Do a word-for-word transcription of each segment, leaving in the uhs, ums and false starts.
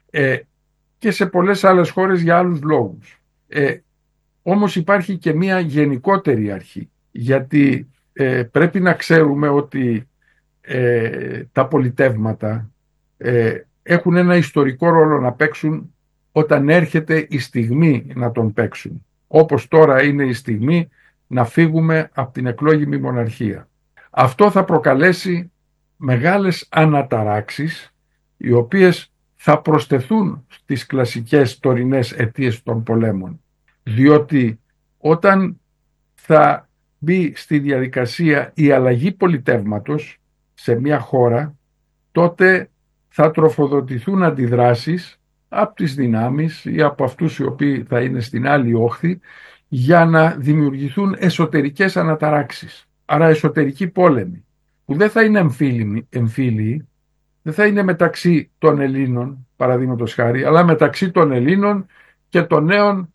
ε, και σε πολλές άλλες χώρες για άλλους λόγους. Ε, όμως υπάρχει και μια γενικότερη αρχή, γιατί ε, πρέπει να ξέρουμε ότι ε, τα πολιτεύματα ε, έχουν ένα ιστορικό ρόλο να παίξουν όταν έρχεται η στιγμή να τον παίξουν. Όπως τώρα είναι η στιγμή να φύγουμε από την εκλόγιμη μοναρχία. Αυτό θα προκαλέσει μεγάλες αναταράξεις, οι οποίες θα προσθεθούν στις κλασικές τωρινές αιτίες των πολέμων. Διότι όταν θα μπει στη διαδικασία η αλλαγή πολιτεύματος σε μια χώρα, τότε θα τροφοδοτηθούν αντιδράσεις από τις δυνάμεις ή από αυτούς οι οποίοι θα είναι στην άλλη όχθη, για να δημιουργηθούν εσωτερικές αναταράξεις. Άρα εσωτερικοί πόλεμοι, που δεν θα είναι εμφύλιοι, δεν θα είναι μεταξύ των Ελλήνων, παραδείγματος χάρη, αλλά μεταξύ των Ελλήνων και των νέων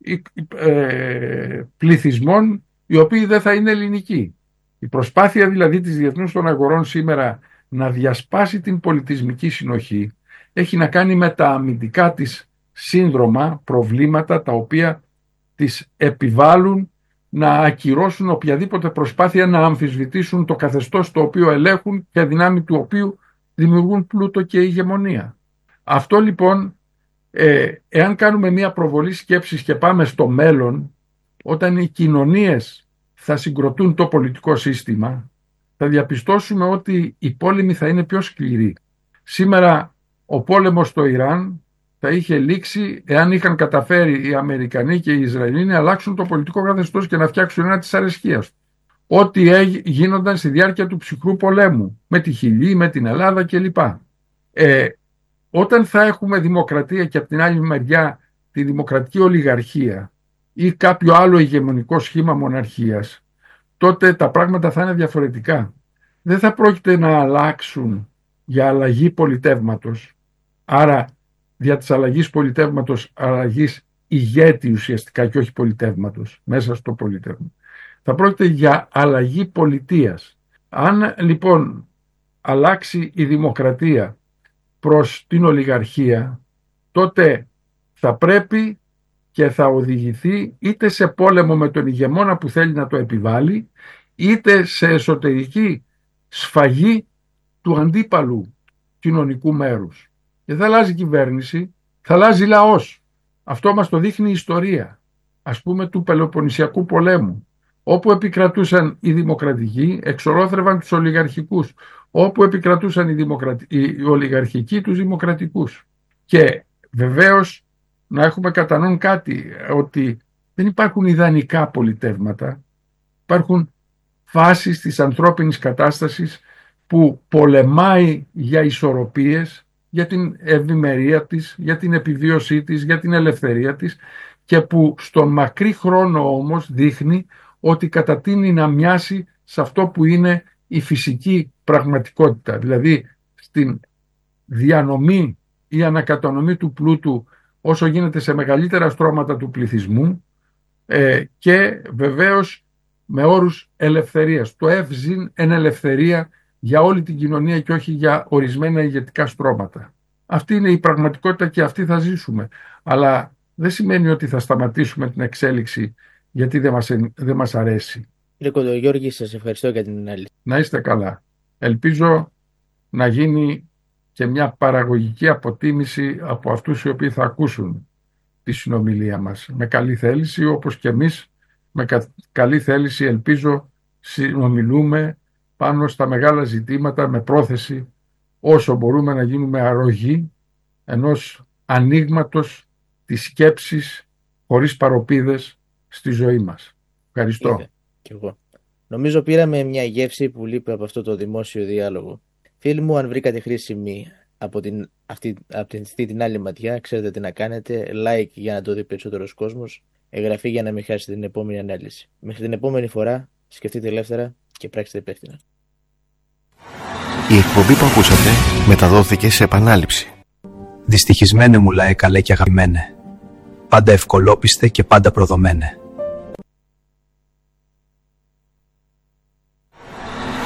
ε, πληθυσμών, οι οποίοι δεν θα είναι ελληνικοί. Η προσπάθεια δηλαδή της διεθνούς των αγορών σήμερα να διασπάσει την πολιτισμική συνοχή έχει να κάνει με τα αμυντικά της σύνδρομα, προβλήματα τα οποία τις επιβάλλουν να ακυρώσουν οποιαδήποτε προσπάθεια να αμφισβητήσουν το καθεστώς το οποίο ελέγχουν και δυνάμει του οποίου δημιουργούν πλούτο και ηγεμονία. Αυτό λοιπόν, ε, εάν κάνουμε μια προβολή σκέψης και πάμε στο μέλλον, όταν οι κοινωνίες θα συγκροτούν το πολιτικό σύστημα, θα διαπιστώσουμε ότι οι πόλεμοι θα είναι πιο σκληροί. Σήμερα ο πόλεμος στο Ιράν θα είχε λήξει εάν είχαν καταφέρει οι Αμερικανοί και οι Ισραηλοί να αλλάξουν το πολιτικό καθεστώς και να φτιάξουν ένα της αρεσκίας. Ό,τι γίνονταν στη διάρκεια του ψυχρού πολέμου, με τη Χιλή, με την Ελλάδα κλπ. Ε, όταν θα έχουμε δημοκρατία και από την άλλη μεριά τη δημοκρατική ολιγαρχία ή κάποιο άλλο ηγεμονικό σχήμα μοναρχίας, τότε τα πράγματα θα είναι διαφορετικά. Δεν θα πρόκειται να αλλάξουν για αλλαγή πολιτεύματος, άρα δια της αλλαγής πολιτεύματος, αλλαγής ηγέτη ουσιαστικά και όχι πολιτεύματος, μέσα στο πολιτεύμα. Θα πρόκειται για αλλαγή πολιτείας. Αν λοιπόν αλλάξει η δημοκρατία προς την ολιγαρχία, τότε θα πρέπει και θα οδηγηθεί είτε σε πόλεμο με τον ηγεμόνα που θέλει να το επιβάλλει, είτε σε εσωτερική σφαγή του αντίπαλου κοινωνικού μέρους. Και θα αλλάζει κυβέρνηση, θα αλλάζει λαός. Αυτό μας το δείχνει η ιστορία, ας πούμε του Πελοποννησιακού πολέμου, όπου επικρατούσαν οι δημοκρατικοί, εξορόθρευαν τους ολιγαρχικούς, όπου επικρατούσαν οι, δημοκρατι... οι ολιγαρχικοί τους δημοκρατικούς. Και βεβαίως να έχουμε κατά νου κάτι, ότι δεν υπάρχουν ιδανικά πολιτεύματα, υπάρχουν φάσεις της ανθρώπινης κατάστασης που πολεμάει για ισορροπίες, για την ευημερία της, για την επιβίωσή της, για την ελευθερία της, και που στον μακρύ χρόνο όμως δείχνει ότι κατατείνει να μοιάσει σε αυτό που είναι η φυσική πραγματικότητα, δηλαδή στην διανομή ή ανακατανομή του πλούτου όσο γίνεται σε μεγαλύτερα στρώματα του πληθυσμού, ε, και βεβαίως με όρους ελευθερίας. Το ευζήν εν ελευθερία για όλη την κοινωνία και όχι για ορισμένα ηγετικά στρώματα. Αυτή είναι η πραγματικότητα και αυτή θα ζήσουμε. Αλλά δεν σημαίνει ότι θα σταματήσουμε την εξέλιξη γιατί δεν μας, δεν μας αρέσει. Κύριε Κοντογιώργη, σας ευχαριστώ για την ανάλυση. Να είστε καλά. Ελπίζω να γίνει και μια παραγωγική αποτίμηση από αυτούς οι οποίοι θα ακούσουν τη συνομιλία μας. Με καλή θέληση, όπως και εμείς με κα, καλή θέληση ελπίζω συνομιλούμε πάνω στα μεγάλα ζητήματα με πρόθεση όσο μπορούμε να γίνουμε αρρωγοί ενός ανοίγματος της σκέψης χωρίς παροπίδες στη ζωή μας. Ευχαριστώ. Είδε, κι εγώ. Νομίζω πήραμε μια γεύση που λείπει από αυτό το δημόσιο διάλογο. Φίλοι μου, αν βρήκατε χρήσιμη από την, αυτή, από την, αυτή την άλλη ματιά, ξέρετε τι να κάνετε. Like για να το δει περισσότερος κόσμος. Εγγραφή για να μην χάσετε την επόμενη ανάλυση. Μέχρι την επόμενη φορά, σκεφτείτε ελεύθερα και πράξτε υπεύθυνα. Η εκπομπή που ακούσατε μεταδόθηκε σε επανάληψη. Δυστυχισμένε μου λαέ καλέ και αγαπημένε. Πάντα ευκολόπιστε και πάντα προδομένε.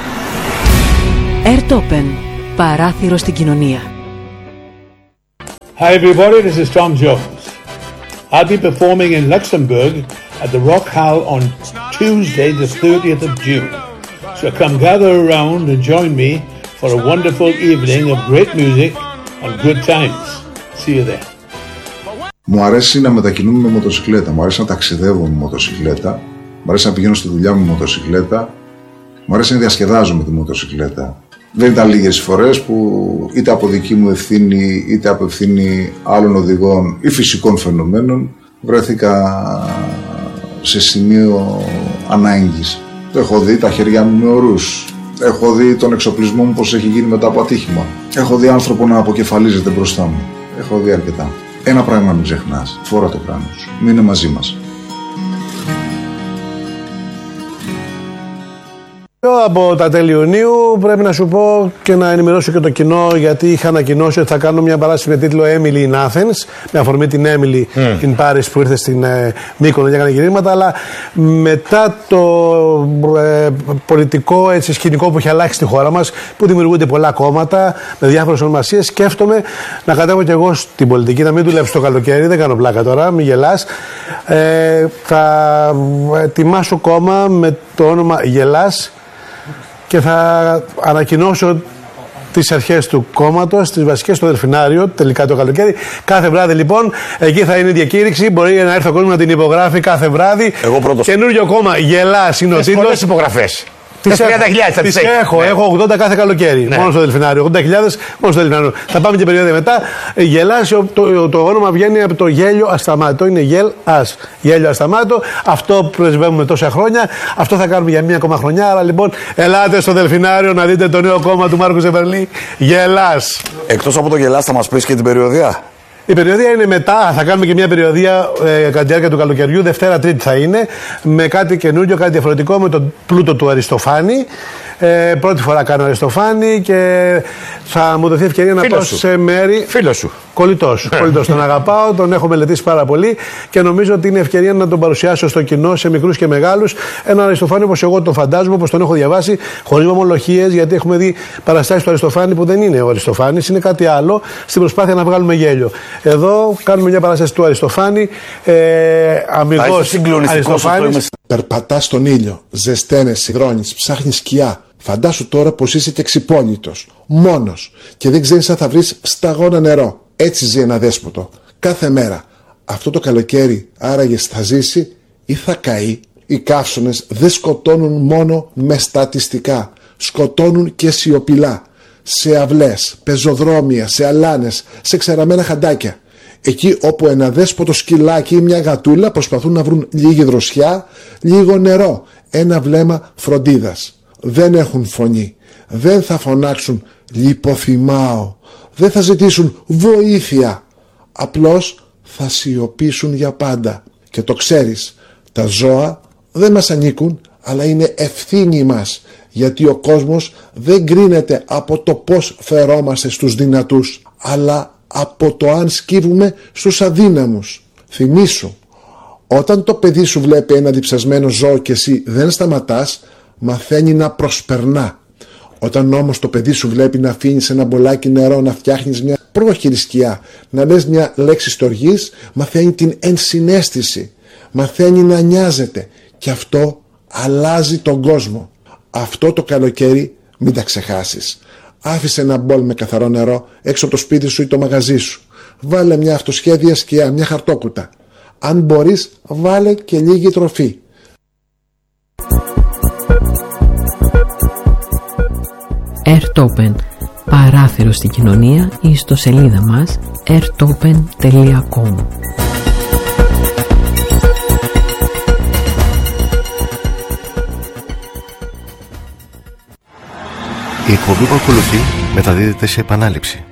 Ερτόπεν. Παράθυρο στην κοινωνία. Hi everybody, this is Tom Jones. I'll be performing in Luxembourg at the Rock Hall on Tuesday the thirtieth of June. So come gather around and join me for a wonderful evening of great music and good times. See you there. Μου αρέσει να μετακινούμαι με μοτοσυκλέτα, μου αρέσει να ταξιδεύω με μοτοσυκλέτα, μου αρέσει να πηγαίνω στη δουλειά μου με μοτοσυκλέτα, μου αρέσει να διασκεδάζω με τη μοτοσυκλέτα. Δεν ήταν λίγες φορές που είτε από δική μου ευθύνη είτε από ευθύνη άλλων οδηγών ή φυσικών φαινομένων βρέθηκα σε σημείο ανάγκης. Έχω δει τα χέρια μου με ορούς. Έχω δει τον εξοπλισμό μου πως έχει γίνει μετά από ατύχημα. Έχω δει άνθρωπο να αποκεφαλίζεται μπροστά μου. Έχω δει αρκετά. Ένα πράγμα μην ξεχνάς. Φόρα το κράνος σου. Μείνε μαζί μας. Από τα τέλη Ιουνίου πρέπει να σου πω και να ενημερώσω και το κοινό, γιατί είχα ανακοινώσει ότι θα κάνω μια παράσταση με τίτλο Emily in Athens, με αφορμή την Emily mm. in Paris που ήρθε στην ε, Μύκονο και έκανε γυρίσματα, αλλά μετά το ε, πολιτικό έτσι, σκηνικό που έχει αλλάξει στη χώρα μας, που δημιουργούνται πολλά κόμματα με διάφορες ονομασίες, σκέφτομαι να κατέβω κι εγώ στην πολιτική, να μην δουλέψω το καλοκαίρι, δεν κάνω πλάκα τώρα, μην γελάς. Ε, θα ετοιμάσω κόμμα με το όνομα Γελάς και θα ανακοινώσω τις αρχές του κόμματος, τις βασικές στο Δελφινάριο, τελικά το καλοκαίρι. Κάθε βράδυ λοιπόν, εκεί θα είναι η διακήρυξη. Μπορεί να έρθει ο κόσμος να την υπογράφει κάθε βράδυ. Εγώ πρώτος. Καινούριο κόμμα, Γελάς είναι ο τίτλος. Πολλές υπογραφές. Τις τριάντα χιλιάδες θα τις έχω, ναι. έχω ογδόντα κάθε καλοκαίρι, ναι. μόνο στο Δελφινάριο. ογδόντα χιλιάδες μόνο στο Δελφινάριο. Θα πάμε και περίοδο μετά. Γελάς, το, το, το όνομα βγαίνει από το γέλιο ασταμάτο. Είναι γελ ας. Γέλιο ασταμάτο. Αυτό πρεσβεύουμε τόσα χρόνια. Αυτό θα κάνουμε για μία ακόμα χρονιά. Άρα λοιπόν, ελάτε στο Δελφινάριο να δείτε το νέο κόμμα του Μάρκου Ζεβερλή. Γελάς. Εκτός από το Γελάς, θα μας πεις και την περιοδία. Η περιοδία είναι μετά, θα κάνουμε και μια περιοδία ε, κατά τη διάρκεια του καλοκαιριού, Δευτέρα Τρίτη θα είναι, με κάτι καινούριο, κάτι διαφορετικό, με τον πλούτο του Αριστοφάνη. Ε, πρώτη φορά κάνω Αριστοφάνη και θα μου δοθεί ευκαιρία να πάω σε μέρη. Φίλος σου. Κολλητός. Κολλητός. Τον αγαπάω, τον έχω μελετήσει πάρα πολύ και νομίζω ότι είναι ευκαιρία να τον παρουσιάσω στο κοινό, σε μικρούς και μεγάλους. Έναν Αριστοφάνη όπως εγώ τον φαντάζομαι, όπως τον έχω διαβάσει, χωρίς ομολογίες, γιατί έχουμε δει παραστάσεις του Αριστοφάνη που δεν είναι ο Αριστοφάνης, είναι κάτι άλλο, στην προσπάθεια να βγάλουμε γέλιο. Εδώ κάνουμε μια παράσταση του Αριστοφάνη, ε, αμιγός Αριστοφάνης. Περπατάς στον ήλιο, ζεσταίνεσαι, υδρώνεις, ψάχνεις σκιά. Φαντάσου τώρα πως είσαι και ξυπόλυτος, μόνος και δεν ξέρεις αν θα βρεις σταγόνα νερό. Έτσι ζει ένα δέσποτο, κάθε μέρα. Αυτό το καλοκαίρι άραγες θα ζήσει ή θα καεί. Οι καύσωνες δεν σκοτώνουν μόνο με στατιστικά, σκοτώνουν και σιωπηλά. Σε αυλές, πεζοδρόμια, σε αλάνες, σε ξεραμένα χαντάκια. Εκεί όπου ένα δέσποτο σκυλάκι ή μια γατούλα προσπαθούν να βρουν λίγη δροσιά, λίγο νερό, ένα βλέμμα φροντίδας. Δεν έχουν φωνή, δεν θα φωνάξουν λιποθυμάω, δεν θα ζητήσουν βοήθεια, απλώς θα σιωπήσουν για πάντα. Και το ξέρεις, τα ζώα δεν μας ανήκουν, αλλά είναι ευθύνη μας, γιατί ο κόσμος δεν κρίνεται από το πώς φερόμαστε στους δυνατούς, αλλά από το αν σκύβουμε στους αδύναμους. Θυμήσου, όταν το παιδί σου βλέπει ένα διψασμένο ζώο και εσύ δεν σταματάς, μαθαίνει να προσπερνά. Όταν όμως το παιδί σου βλέπει να αφήνεις ένα μπολάκι νερό, να φτιάχνεις μια πρόχειρη σκιά, να λες μια λέξη στοργής, μαθαίνει την ενσυναίσθηση, μαθαίνει να νοιάζεται και αυτό αλλάζει τον κόσμο. Αυτό το καλοκαίρι μην τα ξεχάσεις. Άφησε ένα μπολ με καθαρό νερό έξω από το σπίτι σου ή το μαγαζί σου. Βάλε μια αυτοσχέδια σκιά, μια χαρτόκουτα. Αν μπορείς, βάλε και λίγη τροφή. Airtopen, παράθυρο στην κοινωνία, ή στο σελίδα μας airtopen τελεία com. Η εκπομπή που ακολουθεί μεταδίδεται σε επανάληψη.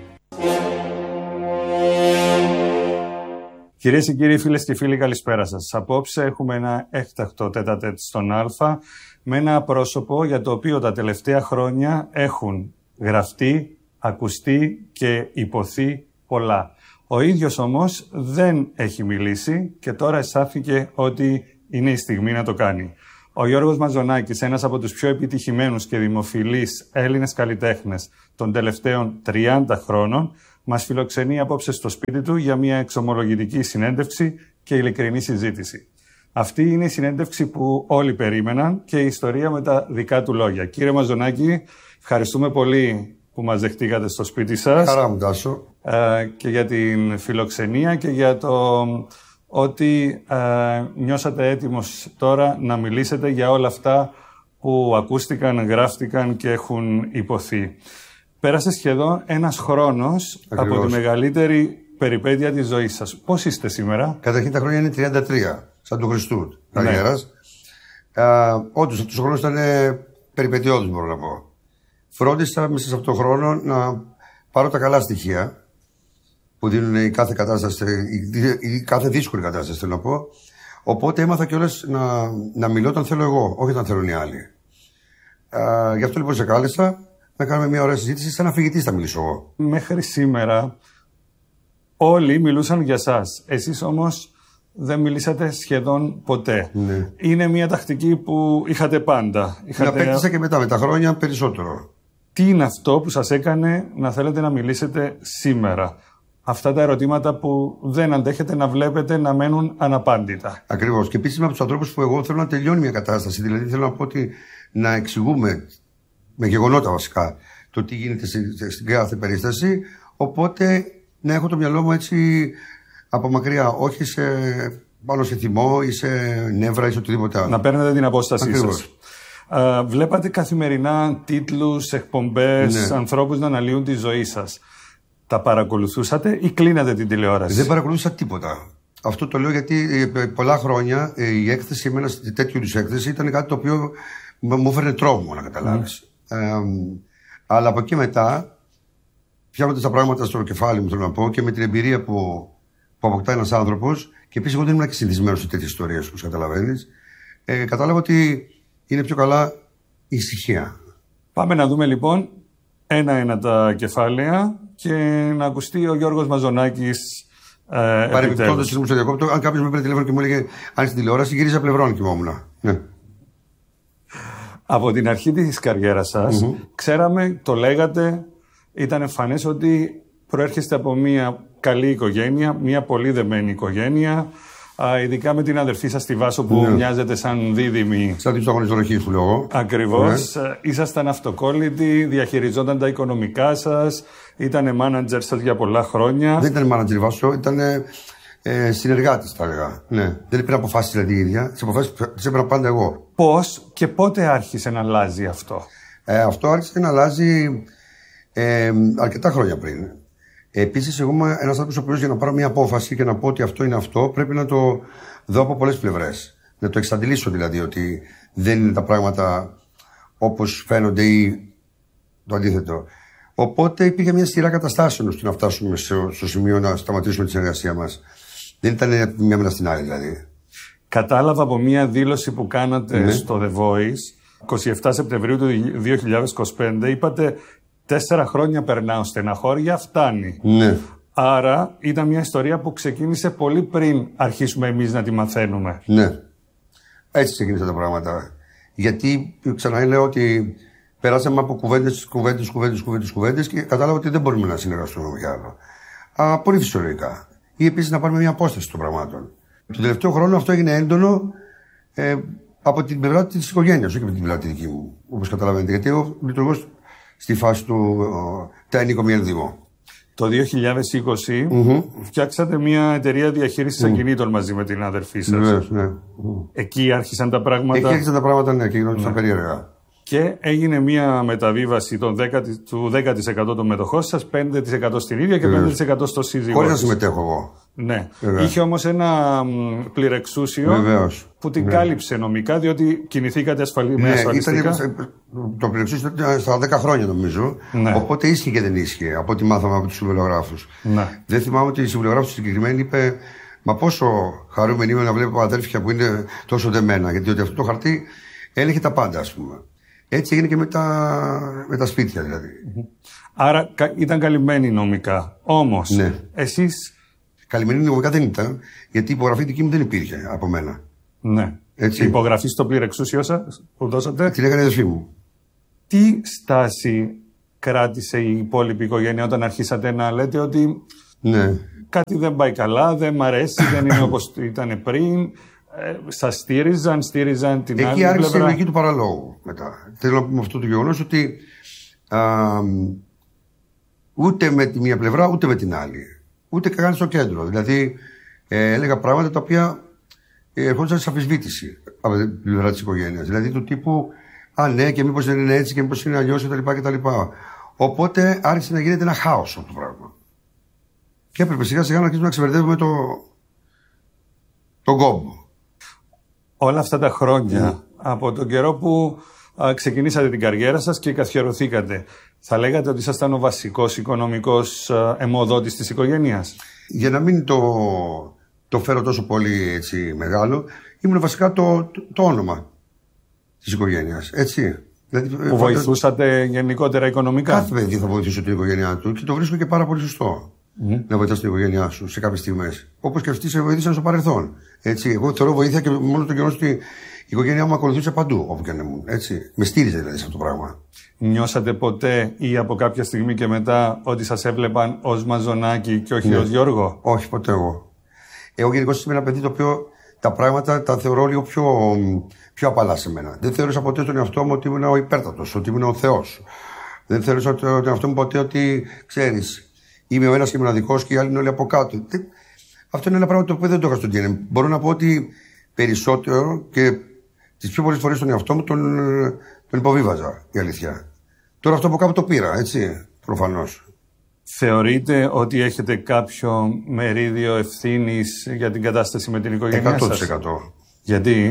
Κυρίες και κύριοι, φίλες και φίλοι, καλησπέρα σας. Απόψε έχουμε ένα έκτακτο τέτα-τέτ στον Α με ένα πρόσωπο για το οποίο τα τελευταία χρόνια έχουν γραφτεί, ακουστεί και υποθεί πολλά. Ο ίδιος όμως δεν έχει μιλήσει και τώρα αισθάνθηκε ότι είναι η στιγμή να το κάνει. Ο Γιώργος Μαζονάκης, ένας από τους πιο επιτυχημένους και δημοφιλείς Έλληνες καλλιτέχνες των τελευταίων τριάντα χρόνων, μας φιλοξενεί απόψε στο σπίτι του για μια εξομολογητική συνέντευξη και ειλικρινή συζήτηση. Αυτή είναι η συνέντευξη που όλοι περίμεναν και η ιστορία με τα δικά του λόγια. Κύριε Μαζονάκη, ευχαριστούμε πολύ που μας δεχτήκατε στο σπίτι σας. Χαρά μου, Τάσο. Ε, και για την φιλοξενία και για το ότι ε, νιώσατε έτοιμος τώρα να μιλήσετε για όλα αυτά που ακούστηκαν, γράφτηκαν και έχουν υποθεί. Πέρασε σχεδόν ένας χρόνος Ακριβώς. από τη μεγαλύτερη περιπέτεια της ζωής σας. Πώς είστε σήμερα? Καταρχήν τα χρόνια είναι τριάντα τρία, σαν του Χριστού καριέρας. Ναι. Όντως αυτός ο χρόνος ήταν περιπετειώδης, μπορώ να πω. Φρόντισα μέσα σε αυτόν τον χρόνο να πάρω τα καλά στοιχεία που δίνουν η κάθε κατάσταση, η, η κάθε δύσκολη κατάσταση, θέλω να πω. Οπότε έμαθα κιόλας να, να μιλώ όταν θέλω εγώ, όχι όταν θέλουν οι άλλοι. Α, γι' αυτό λοιπόν σε κάλεσα να κάνουμε μια ωραία συζήτηση, σαν αφηγητής θα μιλήσω εγώ. Μέχρι σήμερα όλοι μιλούσαν για σας. Εσείς όμως δεν μιλήσατε σχεδόν ποτέ. Ναι. Είναι μια τακτική που είχατε πάντα. Είχατε... Να απέκτησα και μετά με τα χρόνια περισσότερο. Τι είναι αυτό που σας έκανε να θέλετε να μιλήσετε σήμερα? Αυτά τα ερωτήματα που δεν αντέχετε να βλέπετε να μένουν αναπάντητα. Ακριβώς. Και επίσης είμαι από τους ανθρώπους που εγώ θέλω να τελειώνει μια κατάσταση. Δηλαδή θέλω να πω ότι να εξηγούμε με γεγονότα βασικά το τι γίνεται στην κάθε περίσταση. Οπότε να έχω το μυαλό μου έτσι από μακριά, όχι σε, πάνω σε θυμό ή σε νεύρα ή σε οτιδήποτε άλλο. Να παίρνετε την απόστασή Ακριβώς. σας. Uh, βλέπατε καθημερινά τίτλους, εκπομπές, Ναι. ανθρώπους να αναλύουν τη ζωή σας. Τα παρακολουθούσατε ή κλείνατε την τηλεόραση? Δεν παρακολούθησα τίποτα. Αυτό το λέω γιατί ε, πολλά χρόνια ε, η έκθεση, εμένα τέτοιου είδους έκθεση ήταν κάτι το οποίο μου έφερε τρόμο, να καταλάβεις. Mm. Ε, αλλά από εκεί μετά, φτιάχνοντας τα πράγματα στο κεφάλι μου, θέλω να πω, και με την εμπειρία που, που αποκτά ένας άνθρωπος, και επίσης εγώ δεν ήμουν και συνηθισμένος σε τέτοιες ιστορίες, όπως καταλαβαίνεις, ε, κατάλαβα ότι είναι πιο καλά η ησυχία. Πάμε να δούμε λοιπόν ένα-ένα τα κεφάλαια και να ακουστεί ο Γιώργος Μαζονάκης. Ε, Παρεμπιπτόντως, συγγνώμη στο διακόπτω, αν κάποιος με πήρε τηλέφωνο και μου έλεγε αν στην τηλεόραση, γύριζα πλευρών και κοιμόμουν. Ναι. Από την αρχή της καριέρας σας, mm-hmm. ξέραμε, το λέγατε, ήταν εμφανές ότι προέρχεστε από μια καλή οικογένεια, μια πολύ δεμένη οικογένεια, α, ειδικά με την αδερφή σας τη Βάσο που ναι. μοιάζετε σαν δίδυμη. Σαν την αγωνιστολογική που λέω εγώ. Ακριβώς. Ναι. Ήσασταν αυτοκόλλητοι, διαχειριζόταν τα οικονομικά σας, ήταν μάνατζερ σας για πολλά χρόνια. Δεν ήταν μάνατζερ η Βάσο, ήταν ε, συνεργάτης, θα έλεγα. Ναι. Δεν έπαιρνε αποφάσεις δηλαδή η ίδια, τις αποφάσεις τις έπαιρνα πάντα εγώ. Πώς και πότε άρχισε να αλλάζει αυτό? Ε, αυτό άρχισε να αλλάζει ε, αρκετά χρόνια πριν. Επίσης, εγώ είμαι ένας άνθρωπος ο οποίος για να πάρω μια απόφαση και να πω ότι αυτό είναι αυτό, πρέπει να το δω από πολλές πλευρές. Να το εξαντλήσω δηλαδή, ότι δεν είναι τα πράγματα όπως φαίνονται ή το αντίθετο. Οπότε υπήρχε μια σειρά καταστάσεων ώστε να φτάσουμε στο σημείο να σταματήσουμε τη συνεργασία μας. Δεν ήταν μια μέρα στην άλλη δηλαδή. Κατάλαβα από μια δήλωση που κάνατε ναι. στο The Voice, εικοστή εβδόμη Σεπτεμβρίου του δύο χιλιάδες είκοσι πέντε, είπατε «Τέσσερα χρόνια περνάω στεναχώρια, φτάνει». Ναι. Άρα ήταν μια ιστορία που ξεκίνησε πολύ πριν αρχίσουμε εμείς να τη μαθαίνουμε. Ναι. Έτσι ξεκίνησαν τα πράγματα. Γιατί ξανά λέω ότι περάσαμε από κουβέντες, κουβέντες, κουβέντες, κουβέντες, κουβέντες και κατάλαβα ότι δεν μπορούμε να συνεργαστούμε για άλλο. Α, πολύ φυσιολογικά. Ή επίσης να πάρουμε μια απόσταση των πραγμάτων. Τον τελευταίο χρόνο αυτό έγινε έντονο ε, από την πλευρά της οικογένειας, όχι από την πλευρά τη δική μου, όπως καταλαβαίνετε. Γιατί εγώ λειτουργώ στη φάση του τα ενοικομιαν Δήμο. Το δύο χιλιάδες είκοσι mm-hmm. φτιάξατε μια εταιρεία διαχείρισης mm. ακινήτων μαζί με την αδερφή σας. Βεβαίως, ναι. Εκεί άρχισαν τα πράγματα. Εκεί άρχισαν τα πράγματα, ναι, και γινόντουσαν ναι. περίεργα. Και έγινε μια μεταβίβαση των δέκα, του δέκα τοις εκατό των μετοχών σας, πέντε τοις εκατό στην ίδια και Βεβαίως. πέντε τοις εκατό στο σύζυγό. Χωρίς να συμμετέχω εγώ. Ναι. Βεβαίως. Είχε όμως ένα πληρεξούσιο Βεβαίως. που την ναι. κάλυψε νομικά, διότι κινηθήκατε ασφαλή, ναι, με ασφαλιστικά. Ήταν, το πληρεξούσιο ήταν στα δέκα χρόνια νομίζω. Ναι. Οπότε ίσχυε και δεν ίσχυε από ό,τι μάθαμε από τους συμβολογράφους. Ναι. Δεν θυμάμαι ότι η συμβολογράφος συγκεκριμένη είπε «Μα πόσο χαρούμενοι είμαι να βλέπω αδέρφια που είναι τόσο δεμένα». Γιατί ότι αυτό το χαρτί έλεγε τα πάντα, ας πούμε. Έτσι έγινε και με τα, με τα σπίτια δηλαδή. Άρα ήταν καλυμμένοι νομικά. Όμως, ναι. εσείς... Καλυμμένοι νομικά δεν ήταν, γιατί η υπογραφή δική μου δεν υπήρχε από μένα. Ναι. Έτσι. Η υπογραφή στο πληρεξούσιο σας που δώσατε. Την έκανε η αδερφή μου. Τι στάση κράτησε η υπόλοιπη οικογένεια όταν αρχίσατε να λέτε ότι ναι. κάτι δεν πάει καλά, δεν μ' αρέσει, δεν είναι όπως ήταν πριν? Ε, σας στήριζαν, στήριζαν την Εκεί άλλη πλευρά? Εκεί άρχισε η λογική του παραλόγου μετά. Θέλω να πούμε με αυτό το γεγονός ότι α, ούτε με τη μία πλευρά ούτε με την άλλη. Ούτε καν στο κέντρο. Δηλαδή ε, έλεγα πράγματα τα οποία ερχόντουσαν σε αμφισβήτηση από την πλευρά της οικογένειας. Δηλαδή του τύπου «Α, ναι, και μήπως δεν είναι έτσι και μήπως είναι αλλιώς» κτλ. Οπότε άρχισε να γίνεται ένα χάος αυτό το πράγμα. Και έπρεπε σιγά σιγά να αρχίσουμε να ξεβερδεύουμε το, τον κόμπο. Όλα αυτά τα χρόνια, mm. από τον καιρό που α, ξεκινήσατε την καριέρα σας και καθιερωθήκατε, θα λέγατε ότι ήσασταν ο βασικός οικονομικός α, αιμοδότης της οικογένειας? Για να μην το, το φέρω τόσο πολύ έτσι, μεγάλο, ήμουν βασικά το, το, το όνομα της οικογένειας, έτσι. Δηλαδή, που βοηθούσατε γενικότερα οικονομικά? Κάθε παιδί θα βοηθούσε την οικογένειά του και το βρίσκω και πάρα πολύ σωστό. Mm. Να βοηθάς την οικογένειά σου σε κάποιες στιγμές. Όπως και αυτοί σε βοήθησαν στο παρελθόν. Έτσι. Εγώ θεωρώ βοήθεια και μόνο το γεγονός ότι η οικογένειά μου ακολουθούσε παντού, όπου και αν ήμουν. Έτσι. Με στήριζε δηλαδή σε αυτό το πράγμα. Νιώσατε ποτέ ή από κάποια στιγμή και μετά ότι σας έβλεπαν ως Μαζονάκη και όχι ναι. ως Γιώργο? Όχι, ποτέ εγώ. Εγώ γενικώς είμαι ένα παιδί το οποίο τα πράγματα τα θεωρώ λίγο πιο, πιο απαλά σε μένα. Δεν θεώρησα ποτέ τον εαυτό μου ότι ήμουν ο υπέρτατος, ότι ήμουν ο Θεός. Δεν θεώρησα τον εαυτό μου ποτέ ότι ξέρεις. Είμαι ο ένας και μοναδικός και οι άλλοι είναι όλοι από κάτω. Αυτό είναι ένα πράγμα το οποίο δεν το είχα στο ντι εν έι. Μπορώ να πω ότι περισσότερο και τις πιο πολλές φορές τον εαυτό μου τον, τον υποβίβαζα, η αλήθεια. Τώρα αυτό από κάπου το πήρα, έτσι, προφανώς. Θεωρείτε ότι έχετε κάποιο μερίδιο ευθύνης για την κατάσταση με την οικογένειά σας? εκατό τοις εκατό. Γιατί?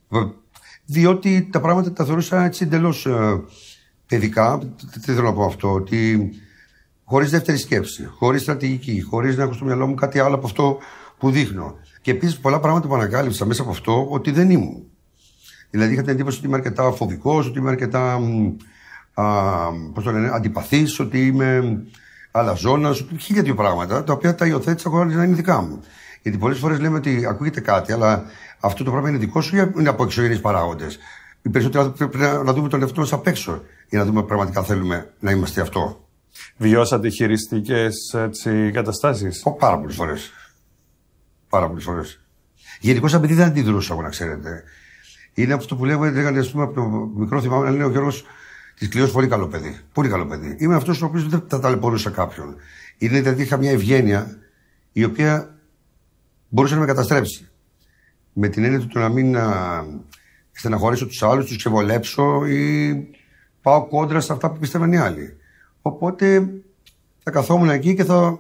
Διότι τα πράγματα τα θεωρούσα έτσι εντελώς ε, παιδικά. Τι θέλω να πω αυτό, ότι χωρίς δεύτερη σκέψη, χωρίς στρατηγική, χωρίς να έχω στο μυαλό μου κάτι άλλο από αυτό που δείχνω. Και επίσης πολλά πράγματα που ανακάλυψα μέσα από αυτό ότι δεν ήμουν. Δηλαδή είχα την εντύπωση ότι είμαι αρκετά φοβικός, ότι είμαι αρκετά α, πώς το λένε, αντιπαθής, ότι είμαι αλαζόνας, ότι χίλια δύο πράγματα τα οποία τα υιοθέτησα χωρίς να είναι δικά μου. Γιατί πολλές φορές λέμε ότι ακούγεται κάτι, αλλά αυτό το πράγμα είναι δικό σου ή είναι από εξωγενείς παράγοντες? Οι περισσότεροι πρέπει να δούμε τον εαυτό μας απ' έξω για να δούμε πραγματικά θέλουμε να είμαστε αυτό. Βιώσατε χειριστικές έτσι, καταστάσεις? Oh, πάρα πολλές φορές. Πάρα πολλές φορές. Γενικώς σαν παιδί δεν αντιδρούσα, εγώ να ξέρετε. Είναι αυτό που λέγανε, ας πούμε, από το μικρό θυμάμαι να λένε ο Γιώργος της Κλειός, πολύ καλό παιδί. Πολύ καλό παιδί. Είμαι αυτός ο οποίος δεν θα ταλαιπωρούσα κάποιον. Είναι δηλαδή είχα μια ευγένεια η οποία μπορούσε να με καταστρέψει. Με την έννοια του να μην α, στεναχωρήσω τους άλλους, τους ξεβολέψω ή πάω κόντρα σε αυτά που πιστεύαν οι άλλοι. Οπότε θα καθόμουν εκεί και θα.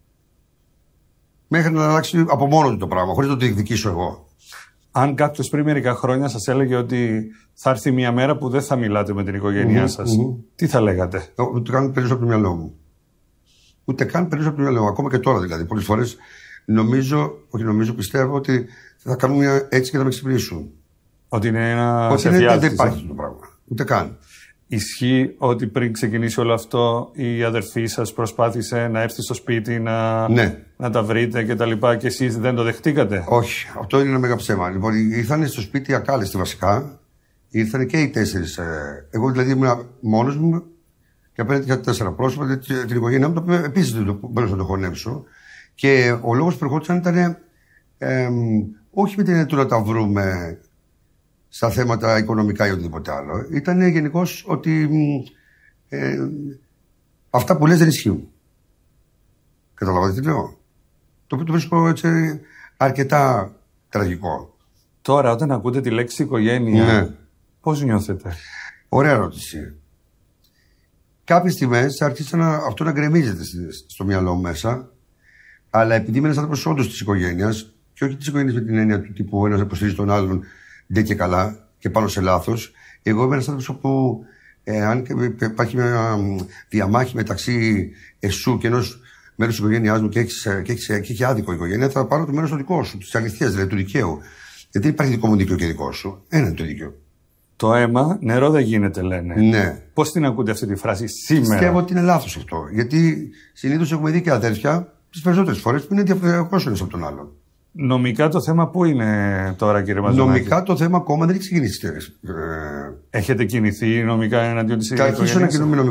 Μέχρι να αλλάξει από μόνο του το πράγμα, χωρίς να το διεκδικήσω εγώ. Αν κάποιος πριν μερικά χρόνια σας έλεγε ότι θα έρθει μια μέρα που δεν θα μιλάτε με την οικογένειά mm-hmm, σας, mm-hmm. τι θα λέγατε? Ούτε καν περισσότερο από το μυαλό μου. Ούτε καν περισσότερο από το μυαλό μου. Ακόμα και τώρα δηλαδή. Πολλές φορές νομίζω, όχι νομίζω, πιστεύω ότι θα κάνουν μια έτσι και θα με ξυπνήσουν. Ότι είναι ένα. Ότι είναι, δεν υπάρχει αυτό το πράγμα. Ούτε καν. Ισχύει ότι πριν ξεκινήσει όλο αυτό η αδερφή σας προσπάθησε να έρθει στο σπίτι να, ναι. να τα βρείτε και τα λοιπά και εσείς δεν το δεχτήκατε? Όχι, αυτό είναι ένα μεγάλο ψέμα. Λοιπόν, ήρθαν στο σπίτι ακάλεστοι βασικά, ήρθαν και οι τέσσερις. Εγώ δηλαδή ήμουν μόνος μου και απέναντι είχα τέσσερα πρόσωπα, την οικογένειά μου, το οποίο επίσης δεν μπορούσα να το χωνέψω. Και ο λόγος που ερχόντουσαν ήταν ε, όχι με την έννοια του να τα βρούμε στα θέματα οικονομικά ή οτιδήποτε άλλο. Ήταν γενικώς ότι ε, αυτά που λες δεν ισχύουν. Καταλαβαίνετε τι λέω? Το οποίο το βρίσκω έτσι αρκετά τραγικό. Τώρα όταν ακούτε τη λέξη οικογένεια, ναι. πώς νιώθετε? Ωραία ερώτηση. Κάποιες στιγμές άρχισε να, αυτό να γκρεμίζεται στο μυαλό μου μέσα, αλλά επειδή είμαι ένας άνθρωπος όντως της οικογένειας, και όχι της οικογένειας με την έννοια του τύπου ένας υποστηρίζει τον άλλον ντε και καλά και πάνω σε λάθος. Εγώ είμαι ένας άνθρωπος όπου ε, αν υπάρχει μια διαμάχη μεταξύ εσού και ενός μέρους της οικογένειάς μου και έχει και έχεις, και έχει άδικο η οικογένεια, θα πάρω το μέρος το δικό σου, της αληθείας, δηλαδή του δικαίου. Γιατί δεν υπάρχει δικό μου δίκαιο και δικό σου. Ένα είναι το δίκαιο. Το αίμα νερό δεν γίνεται, λένε. Ναι. Πώς την ακούτε αυτή τη φράση σήμερα? Πιστεύω ότι είναι λάθος αυτό. Γιατί συνήθως έχουμε δει και αδέρφια τις περισσότερες φορές που είναι διαφορετικός ένας από τον άλλον. Νομικά το θέμα πού είναι τώρα, κύριε Μαζονάκη? Νομικά το θέμα ακόμα δεν έχει ξεκινήσει. Έχετε κινηθεί νομικά εναντίον της οικογένειας? Θα αρχίσω να κινούμε νομικά.